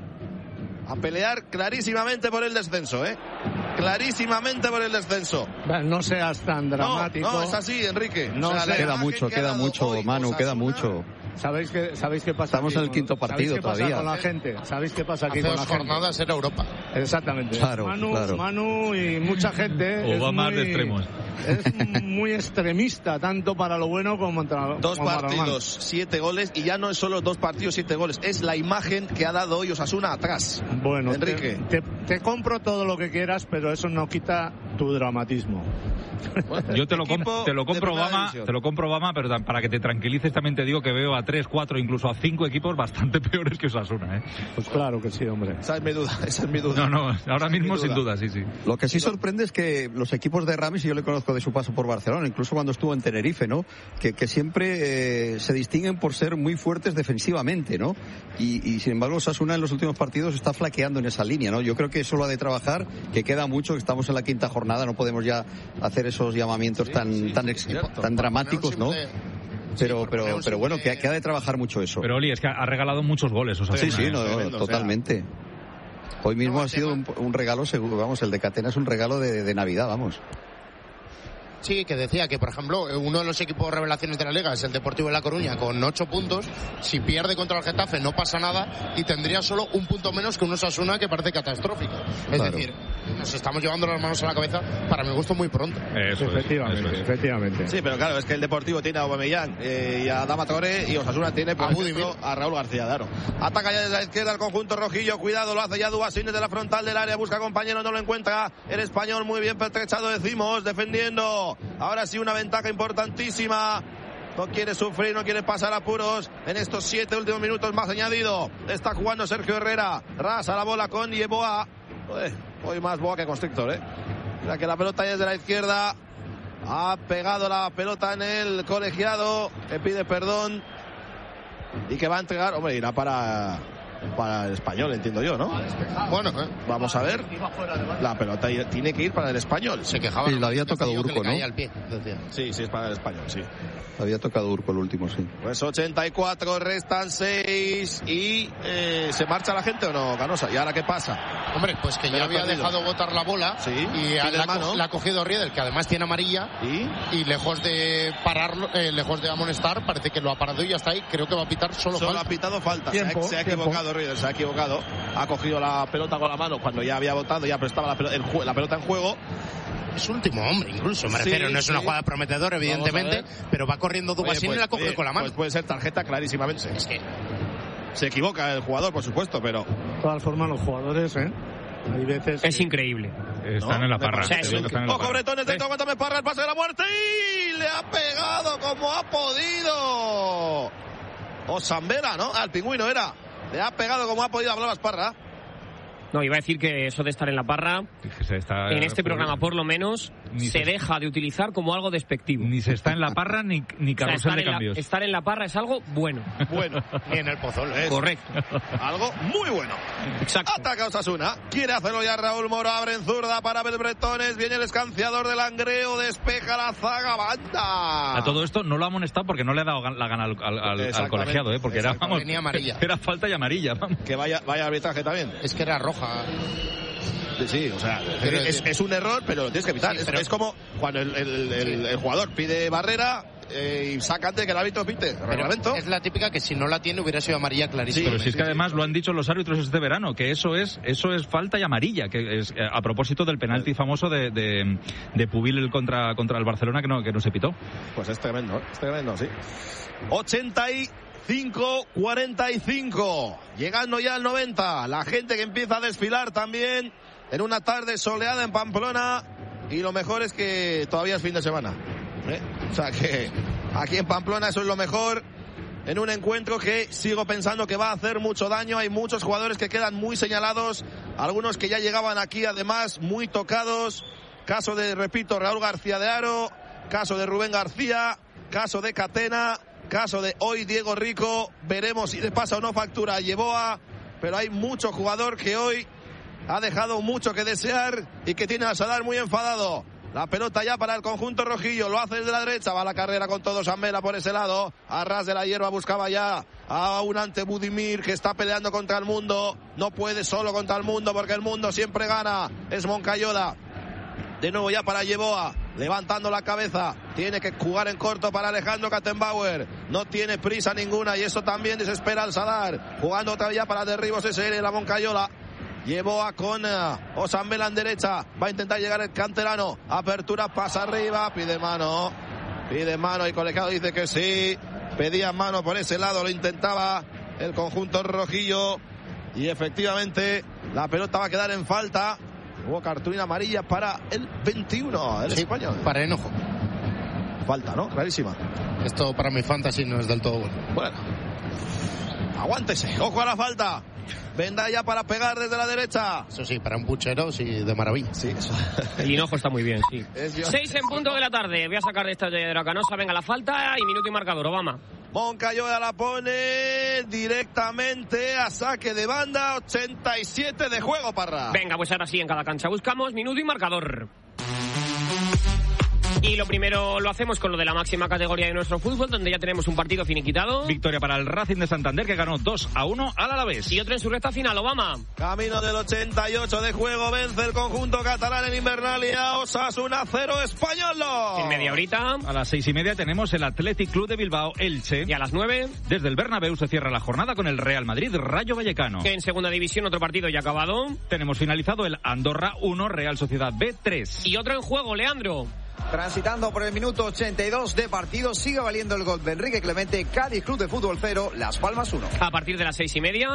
[SPEAKER 15] a pelear clarísimamente por el descenso, ¿eh? Clarísimamente por el descenso.
[SPEAKER 17] No seas tan dramático.
[SPEAKER 15] No, no es así, Enrique.
[SPEAKER 16] No, o sea, queda mucho, queda mucho, Manu, queda mucho.
[SPEAKER 17] ¿Sabéis qué, ¿Sabéis qué pasa?
[SPEAKER 16] Estamos
[SPEAKER 17] aquí?
[SPEAKER 16] en el quinto partido
[SPEAKER 17] ¿Sabéis qué
[SPEAKER 16] todavía.
[SPEAKER 17] pasa con la gente? ¿Sabéis qué pasa aquí
[SPEAKER 10] Hace
[SPEAKER 17] con
[SPEAKER 10] dos
[SPEAKER 17] la gente?
[SPEAKER 10] jornadas era Europa.
[SPEAKER 17] Exactamente.
[SPEAKER 16] Claro,
[SPEAKER 17] Manu,
[SPEAKER 16] claro.
[SPEAKER 17] Manu y mucha gente
[SPEAKER 6] O
[SPEAKER 17] es
[SPEAKER 6] va más
[SPEAKER 17] muy,
[SPEAKER 6] de extremos.
[SPEAKER 17] es muy extremista, tanto para lo bueno como para,
[SPEAKER 15] Dos
[SPEAKER 17] como para lo malo.
[SPEAKER 15] partidos, siete goles, y ya no es solo dos partidos, siete goles, es la imagen que ha dado hoy Osasuna atrás.
[SPEAKER 17] Bueno,
[SPEAKER 15] Enrique.
[SPEAKER 17] Te, te, te compro todo lo que quieras, pero eso no quita tu dramatismo.
[SPEAKER 6] Yo te lo, com- te lo compro,
[SPEAKER 15] primera
[SPEAKER 6] Obama,
[SPEAKER 15] división.
[SPEAKER 6] te lo compro, Obama, pero tam- para que te tranquilices también te digo que veo a tres, cuatro, incluso a cinco equipos bastante peores que Osasuna, ¿eh?
[SPEAKER 17] Pues claro que sí, hombre.
[SPEAKER 15] Esa es mi duda, esa es mi duda.
[SPEAKER 6] No, no, ahora
[SPEAKER 15] Esa es
[SPEAKER 6] mismo
[SPEAKER 15] mi
[SPEAKER 6] sin duda, sí, sí.
[SPEAKER 16] Lo que sí sorprende es que los equipos de Ramis, y yo le conozco de su paso por Barcelona, incluso cuando estuvo en Tenerife, ¿no? Que, que siempre eh, se distinguen por ser muy fuertes defensivamente, ¿no? Y, y sin embargo, Osasuna en los últimos partidos está flaqueando en esa línea, ¿no? Yo creo que eso lo ha de trabajar, que queda mucho, que estamos en la quinta jornada, no podemos ya hacer esos llamamientos
[SPEAKER 15] Sí,
[SPEAKER 16] tan,
[SPEAKER 15] sí,
[SPEAKER 16] tan, ex-
[SPEAKER 15] cierto.
[SPEAKER 16] tan dramáticos, ¿no?
[SPEAKER 10] Simple-
[SPEAKER 16] Pero,
[SPEAKER 10] Sí,
[SPEAKER 16] pero,
[SPEAKER 10] por
[SPEAKER 16] pero bueno,
[SPEAKER 10] simple-
[SPEAKER 16] que, que ha de trabajar mucho eso.
[SPEAKER 6] Pero Oli, es que ha regalado muchos goles Osasuna.
[SPEAKER 16] Sí, sí,
[SPEAKER 6] ¿eh?
[SPEAKER 16] no,
[SPEAKER 15] tremendo, o sea.
[SPEAKER 16] totalmente. Hoy mismo
[SPEAKER 10] No,
[SPEAKER 16] ha
[SPEAKER 10] el
[SPEAKER 16] sido un, un regalo seguro, vamos, el de Catena es un regalo de, de Navidad, vamos.
[SPEAKER 10] Sí, que decía que, por ejemplo, uno de los equipos revelaciones de la Liga es el Deportivo de La Coruña con ocho puntos. Si pierde contra el Getafe no pasa nada y tendría solo un punto menos que un Osasuna que parece catastrófico. Es
[SPEAKER 16] Claro.
[SPEAKER 10] decir, nos estamos llevando las manos a la cabeza, para mi gusto, muy pronto.
[SPEAKER 6] Eso es,
[SPEAKER 17] efectivamente,
[SPEAKER 6] eso es.
[SPEAKER 17] efectivamente.
[SPEAKER 15] Sí, pero claro, es que el Deportivo tiene a Aubameyang eh, y a Dama Traoré, y Osasuna tiene por
[SPEAKER 10] A Budimir.
[SPEAKER 15] ejemplo, a Raúl García Daro. Ataca ya desde la izquierda el conjunto rojillo, cuidado, lo hace ya Dubasín desde la frontal del área, busca compañero, no lo encuentra. El Español muy bien pertrechado, decimos, defendiendo. Ahora sí una ventaja importantísima. No quiere sufrir, no quiere pasar apuros en estos siete últimos minutos más añadido. Está jugando Sergio Herrera. Rasa la bola con Yeboa. Uy, hoy más Boa que Constrictor, ¿eh? Mira que la pelota ya es de la izquierda. Ha pegado la pelota en el colegiado, que pide perdón y que va a entregar. Hombre, irá para, para el Español, entiendo yo, ¿no?
[SPEAKER 10] Bueno, ¿eh?
[SPEAKER 15] Vamos a ver. La pelota tiene que ir para el Español.
[SPEAKER 10] Se quejaba.
[SPEAKER 16] Sí, le había tocado
[SPEAKER 10] Castillo que
[SPEAKER 16] Urco,
[SPEAKER 10] le caía
[SPEAKER 16] ¿no?
[SPEAKER 10] al pie, decía.
[SPEAKER 15] Sí, sí, es para el Español, sí.
[SPEAKER 16] Había tocado Urco el último, sí.
[SPEAKER 15] Pues ochenta y cuatro, restan seis y eh, ¿se marcha la gente o no, Canosa? ¿Y ahora qué pasa?
[SPEAKER 10] Hombre, pues que ya
[SPEAKER 15] Pero
[SPEAKER 10] había
[SPEAKER 15] perdido.
[SPEAKER 10] dejado botar la bola
[SPEAKER 15] Sí,
[SPEAKER 10] y
[SPEAKER 15] pide
[SPEAKER 10] la,
[SPEAKER 15] mano.
[SPEAKER 10] co- la ha cogido Riedel, que además tiene amarilla,
[SPEAKER 15] ¿Y?
[SPEAKER 10] y lejos de pararlo, eh, lejos de amonestar, parece que lo ha parado y ya está ahí. Creo que va a pitar solo,
[SPEAKER 15] Solo
[SPEAKER 10] falta.
[SPEAKER 15] ha pitado falta.
[SPEAKER 17] Tiempo,
[SPEAKER 15] se ha, se ha
[SPEAKER 17] tiempo.
[SPEAKER 15] equivocado Riedel, se ha equivocado. Ha cogido la pelota con la mano cuando ya había votado, ya prestaba la pelota, el jue- la pelota en juego.
[SPEAKER 10] Es último hombre, incluso, me
[SPEAKER 15] Sí,
[SPEAKER 10] refiero. No es una
[SPEAKER 15] sí.
[SPEAKER 10] jugada prometedora, evidentemente,
[SPEAKER 15] Vamos
[SPEAKER 10] pero va corriendo
[SPEAKER 15] Oye,
[SPEAKER 10] Dubasín
[SPEAKER 15] pues,
[SPEAKER 10] y la coge
[SPEAKER 15] oye,
[SPEAKER 10] con la mano.
[SPEAKER 15] Pues puede ser tarjeta clarísimamente.
[SPEAKER 10] Es que
[SPEAKER 15] Se equivoca el jugador, por supuesto, pero
[SPEAKER 17] De todas formas, los jugadores, ¿eh? Hay veces.
[SPEAKER 7] Es
[SPEAKER 17] que-
[SPEAKER 7] increíble.
[SPEAKER 6] Están
[SPEAKER 15] ¿no?
[SPEAKER 6] en la
[SPEAKER 15] Me
[SPEAKER 6] parra.
[SPEAKER 15] parece
[SPEAKER 6] te digo que
[SPEAKER 15] que-
[SPEAKER 6] están en la
[SPEAKER 15] Ojo,
[SPEAKER 6] parra.
[SPEAKER 15] Bretones, dentro, aguántame Parra, el pase de la muerte y le ha pegado como ha podido. O Zambera, ¿no? Al pingüino era. Le ha pegado como ha podido hablar Parra.
[SPEAKER 7] No, iba a decir que eso de estar en la parra,
[SPEAKER 6] Fíjese, está-
[SPEAKER 7] en este programa por lo menos,
[SPEAKER 6] Ni
[SPEAKER 7] se
[SPEAKER 6] se-
[SPEAKER 7] deja de utilizar como algo despectivo.
[SPEAKER 6] Ni se está en la parra ni, ni
[SPEAKER 7] O sea,
[SPEAKER 6] carrusel
[SPEAKER 7] estar,
[SPEAKER 6] de
[SPEAKER 7] en la,
[SPEAKER 6] cambios.
[SPEAKER 7] estar en la parra es algo bueno.
[SPEAKER 15] Bueno,
[SPEAKER 10] ni en el Pozuelo.
[SPEAKER 15] es
[SPEAKER 7] Correcto.
[SPEAKER 15] algo muy bueno.
[SPEAKER 7] Exacto.
[SPEAKER 15] Ataca Osasuna. Quiere hacerlo ya Raúl Moro. Abre en zurda para Belbretones. Viene el escanciador del Langreo. Despeja la zaga banda.
[SPEAKER 6] A todo esto no lo ha amonestado porque no le ha dado gan- la gana al, al- al- al
[SPEAKER 15] Exactamente,
[SPEAKER 6] colegiado, ¿eh? Porque era,
[SPEAKER 15] exactamente.
[SPEAKER 6] vamos,
[SPEAKER 10] Tenía amarilla.
[SPEAKER 6] era falta y amarilla, vamos.
[SPEAKER 15] Que vaya, vaya arbitraje también.
[SPEAKER 10] Es que era roja.
[SPEAKER 15] Sí, sí, o sea,
[SPEAKER 10] Pero
[SPEAKER 15] es,
[SPEAKER 10] es-
[SPEAKER 15] es un error, pero lo tienes que evitar.
[SPEAKER 10] Sí,
[SPEAKER 15] Es-
[SPEAKER 10] pero-
[SPEAKER 15] es, como cuando el, el- el- el jugador pide barrera eh, y saca antes de que el árbitro pite.
[SPEAKER 10] Pero
[SPEAKER 15] Reglamento.
[SPEAKER 10] es la típica que si no la tiene hubiera sido amarilla clarísima.
[SPEAKER 6] Pero si es que además lo han dicho los árbitros este verano, que eso es eso es falta y amarilla, que es eh, a propósito del penalti famoso de, de, de Pubil el contra, contra el Barcelona que no, que no se pitó.
[SPEAKER 15] Pues es tremendo, ¿eh? Es tremendo, sí. ochenta y cinco cuarenta y cinco. Llegando ya al noventa. La gente que empieza a desfilar también en una tarde soleada en Pamplona. Y lo mejor es que todavía es fin de semana. ¿eh? O sea que aquí en Pamplona eso es lo mejor. En un encuentro que sigo pensando que va a hacer mucho daño. Hay muchos jugadores que quedan muy señalados, algunos que ya llegaban aquí además muy tocados. Caso de, repito, Raúl García de Haro, caso de Rubén García, caso de Catena, caso de hoy Diego Rico. Veremos si le pasa o no factura a Yeboah, pero hay mucho jugador que hoy ha dejado mucho que desear y que tiene a Sadar muy enfadado. La pelota ya para el conjunto rojillo, lo hace desde la derecha, va la carrera con todo Sambela por ese lado, a ras de la hierba buscaba ya a un ante Budimir que está peleando contra el mundo, no puede solo contra el mundo porque el mundo siempre gana, es Moncayola, de nuevo ya para Yeboah, levantando la cabeza, tiene que jugar en corto para Alejandro Kattenbauer, no tiene prisa ninguna y eso también desespera al Sadar, jugando otra vez ya para derribos S L la Moncayola. Yeboah con uh, Osambela en derecha, va a intentar llegar el canterano, apertura, pasa arriba, pide mano, pide mano y Colegiado dice que sí, pedía mano por ese lado, lo intentaba el conjunto rojillo y efectivamente la pelota va a quedar en falta. Hubo cartulina amarilla para el veintiuno, el
[SPEAKER 10] sí,
[SPEAKER 15] español.
[SPEAKER 10] Para enojo.
[SPEAKER 15] Falta, ¿no? Clarísima.
[SPEAKER 10] Esto para mi fantasy no es del todo bueno.
[SPEAKER 15] Bueno, aguántese, ojo a la falta. Vendaya para pegar desde la derecha.
[SPEAKER 10] Eso sí, para un puchero, sí, de maravilla.
[SPEAKER 15] Sí, eso.
[SPEAKER 7] El hinojo está muy bien, sí. Seis en punto de la tarde. Voy a sacar de esta de Dracanosa. Venga, la falta y minuto y marcador. Obama.
[SPEAKER 15] Moncayola la pone directamente a saque de banda. ochenta y siete de juego, Parra.
[SPEAKER 7] Venga, pues ahora sí, en cada cancha buscamos minuto y marcador. Y lo primero lo hacemos con lo de la máxima categoría de nuestro fútbol, donde ya tenemos un partido finiquitado.
[SPEAKER 6] Victoria para el Racing de Santander, que ganó dos a uno al Alavés.
[SPEAKER 7] Y otro en su recta final, Obama.
[SPEAKER 15] Camino del ochenta y ocho de juego, vence el conjunto catalán en Invernalia. Osasuna cero, Español.
[SPEAKER 7] En media horita.
[SPEAKER 6] A las seis y media tenemos el Athletic Club de Bilbao, Elche.
[SPEAKER 7] Y a las nueve.
[SPEAKER 6] Desde el Bernabéu se cierra la jornada con el Real Madrid, Rayo Vallecano.
[SPEAKER 7] En segunda división, otro partido ya acabado.
[SPEAKER 6] Tenemos finalizado el Andorra uno, Real Sociedad B tres.
[SPEAKER 7] Y otro en juego, Leandro.
[SPEAKER 14] Transitando por el minuto ochenta y dos de partido, sigue valiendo el gol de Enrique Clemente. Cádiz Club de Fútbol cero, Las Palmas uno.
[SPEAKER 7] A partir de las seis y media.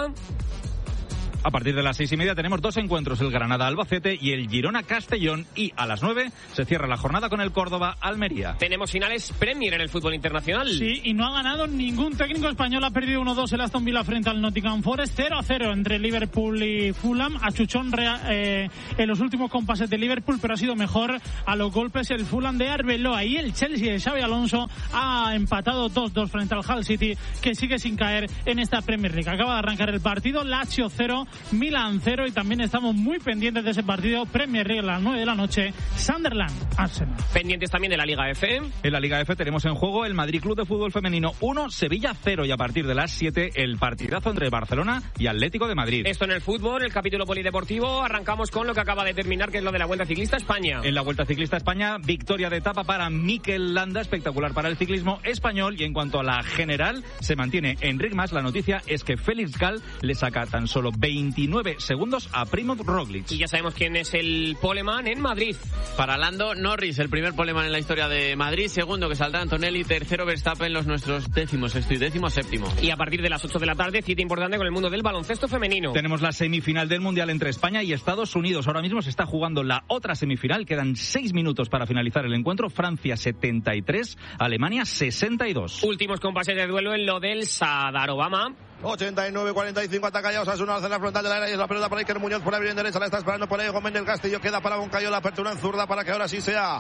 [SPEAKER 6] A partir de las seis y media tenemos dos encuentros, el Granada-Albacete y el Girona-Castellón. Y a las nueve se cierra la jornada con el Córdoba-Almería.
[SPEAKER 7] Tenemos finales Premier en el fútbol internacional.
[SPEAKER 18] Sí, y no ha ganado ningún técnico español. Ha perdido uno dos el Aston Villa frente al Nottingham Forest. cero a cero entre Liverpool y Fulham. Achuchón eh, en los últimos compases de Liverpool, pero ha sido mejor a los golpes el Fulham de Arbeloa. Y el Chelsea de Xabi Alonso ha empatado dos dos frente al Hull City, que sigue sin caer en esta Premier League. Acaba de arrancar el partido, Lazio cero, Milan cero, y también estamos muy pendientes de ese partido Premier League a las nueve de la noche, Sunderland Arsenal.
[SPEAKER 7] Pendientes también de la Liga F.
[SPEAKER 6] En la Liga F tenemos en juego el Madrid Club de Fútbol Femenino uno, Sevilla cero, y a partir de las siete el partidazo entre Barcelona y Atlético de Madrid.
[SPEAKER 7] Esto en el fútbol, el capítulo polideportivo. Arrancamos con lo que acaba de terminar, que es lo de la Vuelta Ciclista España.
[SPEAKER 6] En la Vuelta Ciclista España, victoria de etapa para Mikel Landa, espectacular para el ciclismo español. Y en cuanto a la general, se mantiene Enric Mas. La noticia es que Félix Gal le saca tan solo veintinueve segundos a Primoz Roglic.
[SPEAKER 7] Y ya sabemos quién es el poleman en Madrid.
[SPEAKER 19] Para Lando Norris, el primer poleman en la historia de Madrid. Segundo que saldrá Antonelli. Tercero Verstappen, los nuestros décimos sexto y décimo séptimo.
[SPEAKER 7] Y a partir de las ocho de la tarde, cita importante con el mundo del baloncesto femenino.
[SPEAKER 6] Tenemos la semifinal del Mundial entre España y Estados Unidos. Ahora mismo se está jugando la otra semifinal. Quedan seis minutos para finalizar el encuentro. Francia setenta y tres, Alemania sesenta y dos.
[SPEAKER 7] Últimos compases de duelo en lo del Sadar, Obama.
[SPEAKER 15] ochenta y nueve cuarenta y cinco, ataca ya Osasuna, hace la frontal de la área y es la pelota para Iker Muñoz por la bien derecha, la está esperando por ahí Gómez del Castillo, queda para Moncayola, apertura en zurda para que ahora sí sea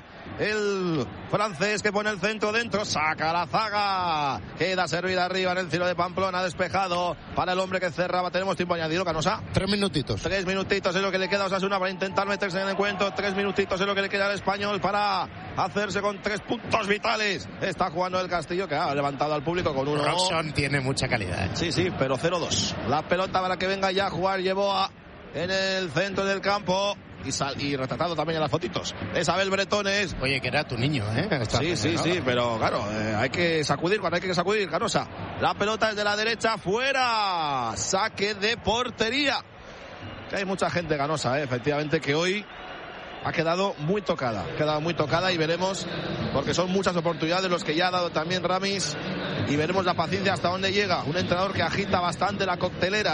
[SPEAKER 15] el francés que pone el centro dentro, saca la zaga, queda servida arriba en el cielo de Pamplona, despejado para el hombre que cerraba. Tenemos tiempo añadido, Canosa.
[SPEAKER 10] Tres minutitos.
[SPEAKER 15] Tres minutitos es lo que le queda a Osasuna para intentar meterse en el encuentro, tres minutitos es lo que le queda al español para hacerse con tres puntos vitales. Está jugando el Castillo, que ha levantado al público con uno.
[SPEAKER 10] Robson tiene mucha calidad, ¿eh?
[SPEAKER 15] Sí, sí, pero cero dos. La pelota para que venga ya a jugar Yeboah en el centro del campo. Y, sal, y retratado también en las fotitos. Isabel Bretones.
[SPEAKER 10] Oye, que era tu niño, ¿eh? Esta
[SPEAKER 15] sí, sí, sí, pero claro, eh, hay que sacudir cuando hay que sacudir, Canosa. La pelota es de la derecha, fuera. Saque de portería. Que hay mucha gente, Canosa, ¿eh? Efectivamente, que hoy ha quedado muy tocada. Ha quedado muy tocada y veremos, porque son muchas oportunidades los que ya ha dado también Ramis. Y veremos la paciencia hasta dónde llega. Un entrenador que agita bastante la coctelera, ¿eh?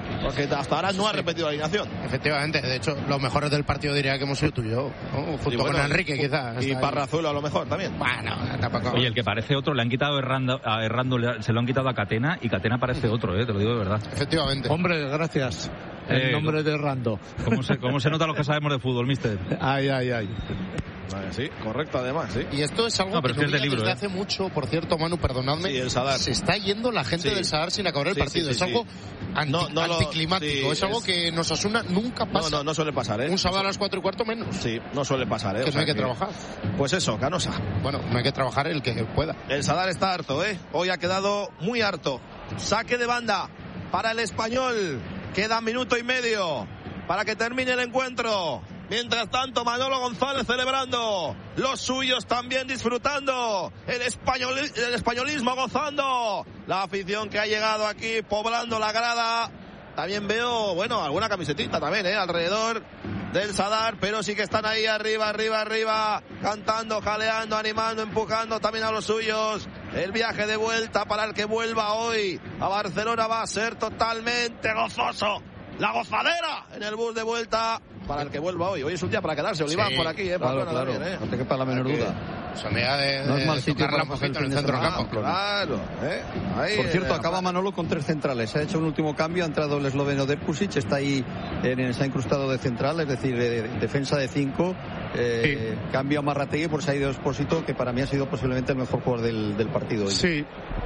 [SPEAKER 15] porque hasta ahora no ha repetido la alineación.
[SPEAKER 10] Efectivamente, de hecho, los mejores del partido diría que hemos sido tú y yo, ¿no? Junto
[SPEAKER 15] bueno,
[SPEAKER 10] con Enrique, quizás.
[SPEAKER 15] Y Parrazuelo a lo mejor también.
[SPEAKER 10] Bueno, tampoco.
[SPEAKER 6] Oye, el que parece otro, le han quitado Errando, a Errando, se lo han quitado a Catena, y Catena parece otro, ¿eh? Te lo digo de verdad.
[SPEAKER 10] Efectivamente.
[SPEAKER 17] Hombre, gracias. El
[SPEAKER 6] Eh,
[SPEAKER 17] nombre de Errando.
[SPEAKER 6] ¿Cómo se, cómo se nota lo que sabemos de fútbol, mister?
[SPEAKER 17] Ay, ay, ay.
[SPEAKER 15] Vale, sí, correcto además, sí.
[SPEAKER 10] Y esto es algo
[SPEAKER 6] no, pero
[SPEAKER 10] que
[SPEAKER 6] es
[SPEAKER 10] no
[SPEAKER 6] que es de libro,
[SPEAKER 10] desde
[SPEAKER 6] ¿eh?
[SPEAKER 10] hace mucho, por cierto, Manu, perdonadme.
[SPEAKER 15] Sí, el Sadar.
[SPEAKER 10] Se está yendo la gente
[SPEAKER 15] sí.
[SPEAKER 10] del Sadar sin acabar el
[SPEAKER 15] sí,
[SPEAKER 10] partido.
[SPEAKER 15] Sí, sí,
[SPEAKER 10] es algo
[SPEAKER 15] sí.
[SPEAKER 10] anti,
[SPEAKER 15] no, no
[SPEAKER 10] anticlimático.
[SPEAKER 15] Lo, sí,
[SPEAKER 10] es algo
[SPEAKER 15] es...
[SPEAKER 10] que nos Osasuna nunca pasa.
[SPEAKER 15] No, no, no suele pasar, ¿eh?
[SPEAKER 10] Un sábado a las cuatro y cuarto menos.
[SPEAKER 15] Sí, no suele pasar, ¿eh?
[SPEAKER 10] Que
[SPEAKER 15] o
[SPEAKER 10] no hay
[SPEAKER 15] sea
[SPEAKER 10] que, que trabajar.
[SPEAKER 15] Pues eso, Canosa.
[SPEAKER 10] Bueno, no hay que trabajar el que pueda.
[SPEAKER 15] El Sadar está harto, ¿eh? Hoy ha quedado muy harto. Saque de banda para el Español. Queda minuto y medio para que termine el encuentro. Mientras tanto, Manolo González celebrando, los suyos también disfrutando, el, español, el españolismo gozando, la afición que ha llegado aquí poblando la grada. También veo, bueno, alguna camisetita también, ¿eh? Alrededor del Sadar, pero sí que están ahí arriba, arriba, arriba, cantando, jaleando, animando, empujando también a los suyos. El viaje de vuelta para el que vuelva hoy a Barcelona va a ser totalmente gozoso. La gozadera en el bus de vuelta para el que vuelva hoy. Hoy es un día para quedarse, Oliván, sí, por aquí, ¿eh?
[SPEAKER 16] Claro, claro,
[SPEAKER 15] también, ¿eh?
[SPEAKER 16] No te quepa la menor
[SPEAKER 15] aquí.
[SPEAKER 16] duda.
[SPEAKER 10] Son día de,
[SPEAKER 16] no
[SPEAKER 10] de,
[SPEAKER 16] es mal sitio para
[SPEAKER 10] la poquito en el centro del campo.
[SPEAKER 15] Claro, ¿eh? Ahí,
[SPEAKER 16] por cierto,
[SPEAKER 15] eh,
[SPEAKER 16] acaba Manolo con tres centrales. Se ha hecho un último cambio, ha entrado el esloveno Depusic, está ahí, en, se ha incrustado de central, es decir, de, de defensa de cinco. Eh, sí. Cambio a Marrategui por Saido Expósito, que para mí ha sido posiblemente el mejor jugador del, del partido hoy.
[SPEAKER 17] Sí,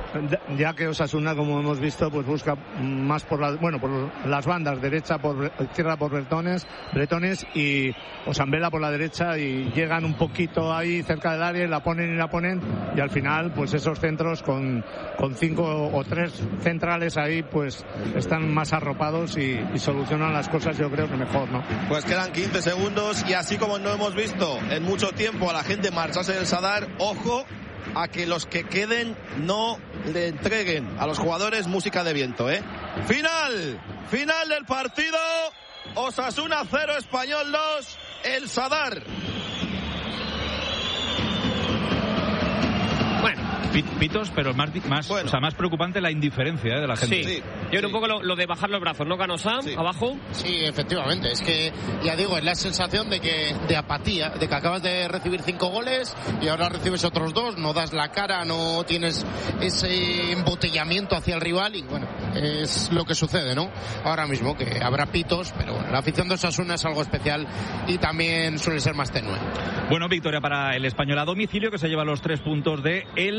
[SPEAKER 17] ya que Osasuna, como hemos visto, pues busca más por la, bueno, por las bandas, derecha por izquierda por Bretones, Bretones y Osambela por la derecha, y llegan un poquito ahí cerca del área y la ponen y la ponen, y al final pues esos centros con, con cinco o tres centrales ahí pues están más arropados y, y solucionan las cosas, yo creo que mejor, ¿no?
[SPEAKER 15] Pues quedan quince segundos y así como no hemos visto en mucho tiempo a la gente marcharse del Sadar, ojo a que los que queden no le entreguen a los jugadores música de viento, ¿eh? Final, final del partido. Osasuna cero, Español dos, el Sadar.
[SPEAKER 6] Bueno, pitos, pero más, más, bueno. o sea, más preocupante la indiferencia, ¿eh? de la gente.
[SPEAKER 7] Sí, sí. Yo creo sí. un poco lo, lo de bajar los brazos, ¿no, Canosa? Sí. Abajo.
[SPEAKER 10] Sí, efectivamente. Es que, ya digo, es la sensación de que de apatía, de que acabas de recibir cinco goles y ahora recibes otros dos, no das la cara, no tienes ese embotellamiento hacia el rival y, bueno, es lo que sucede, ¿no? Ahora mismo, que habrá pitos, pero bueno, la afición de Osasuna es algo especial y también suele ser más tenue.
[SPEAKER 6] Bueno, victoria para el Español a domicilio, que se lleva los tres puntos de el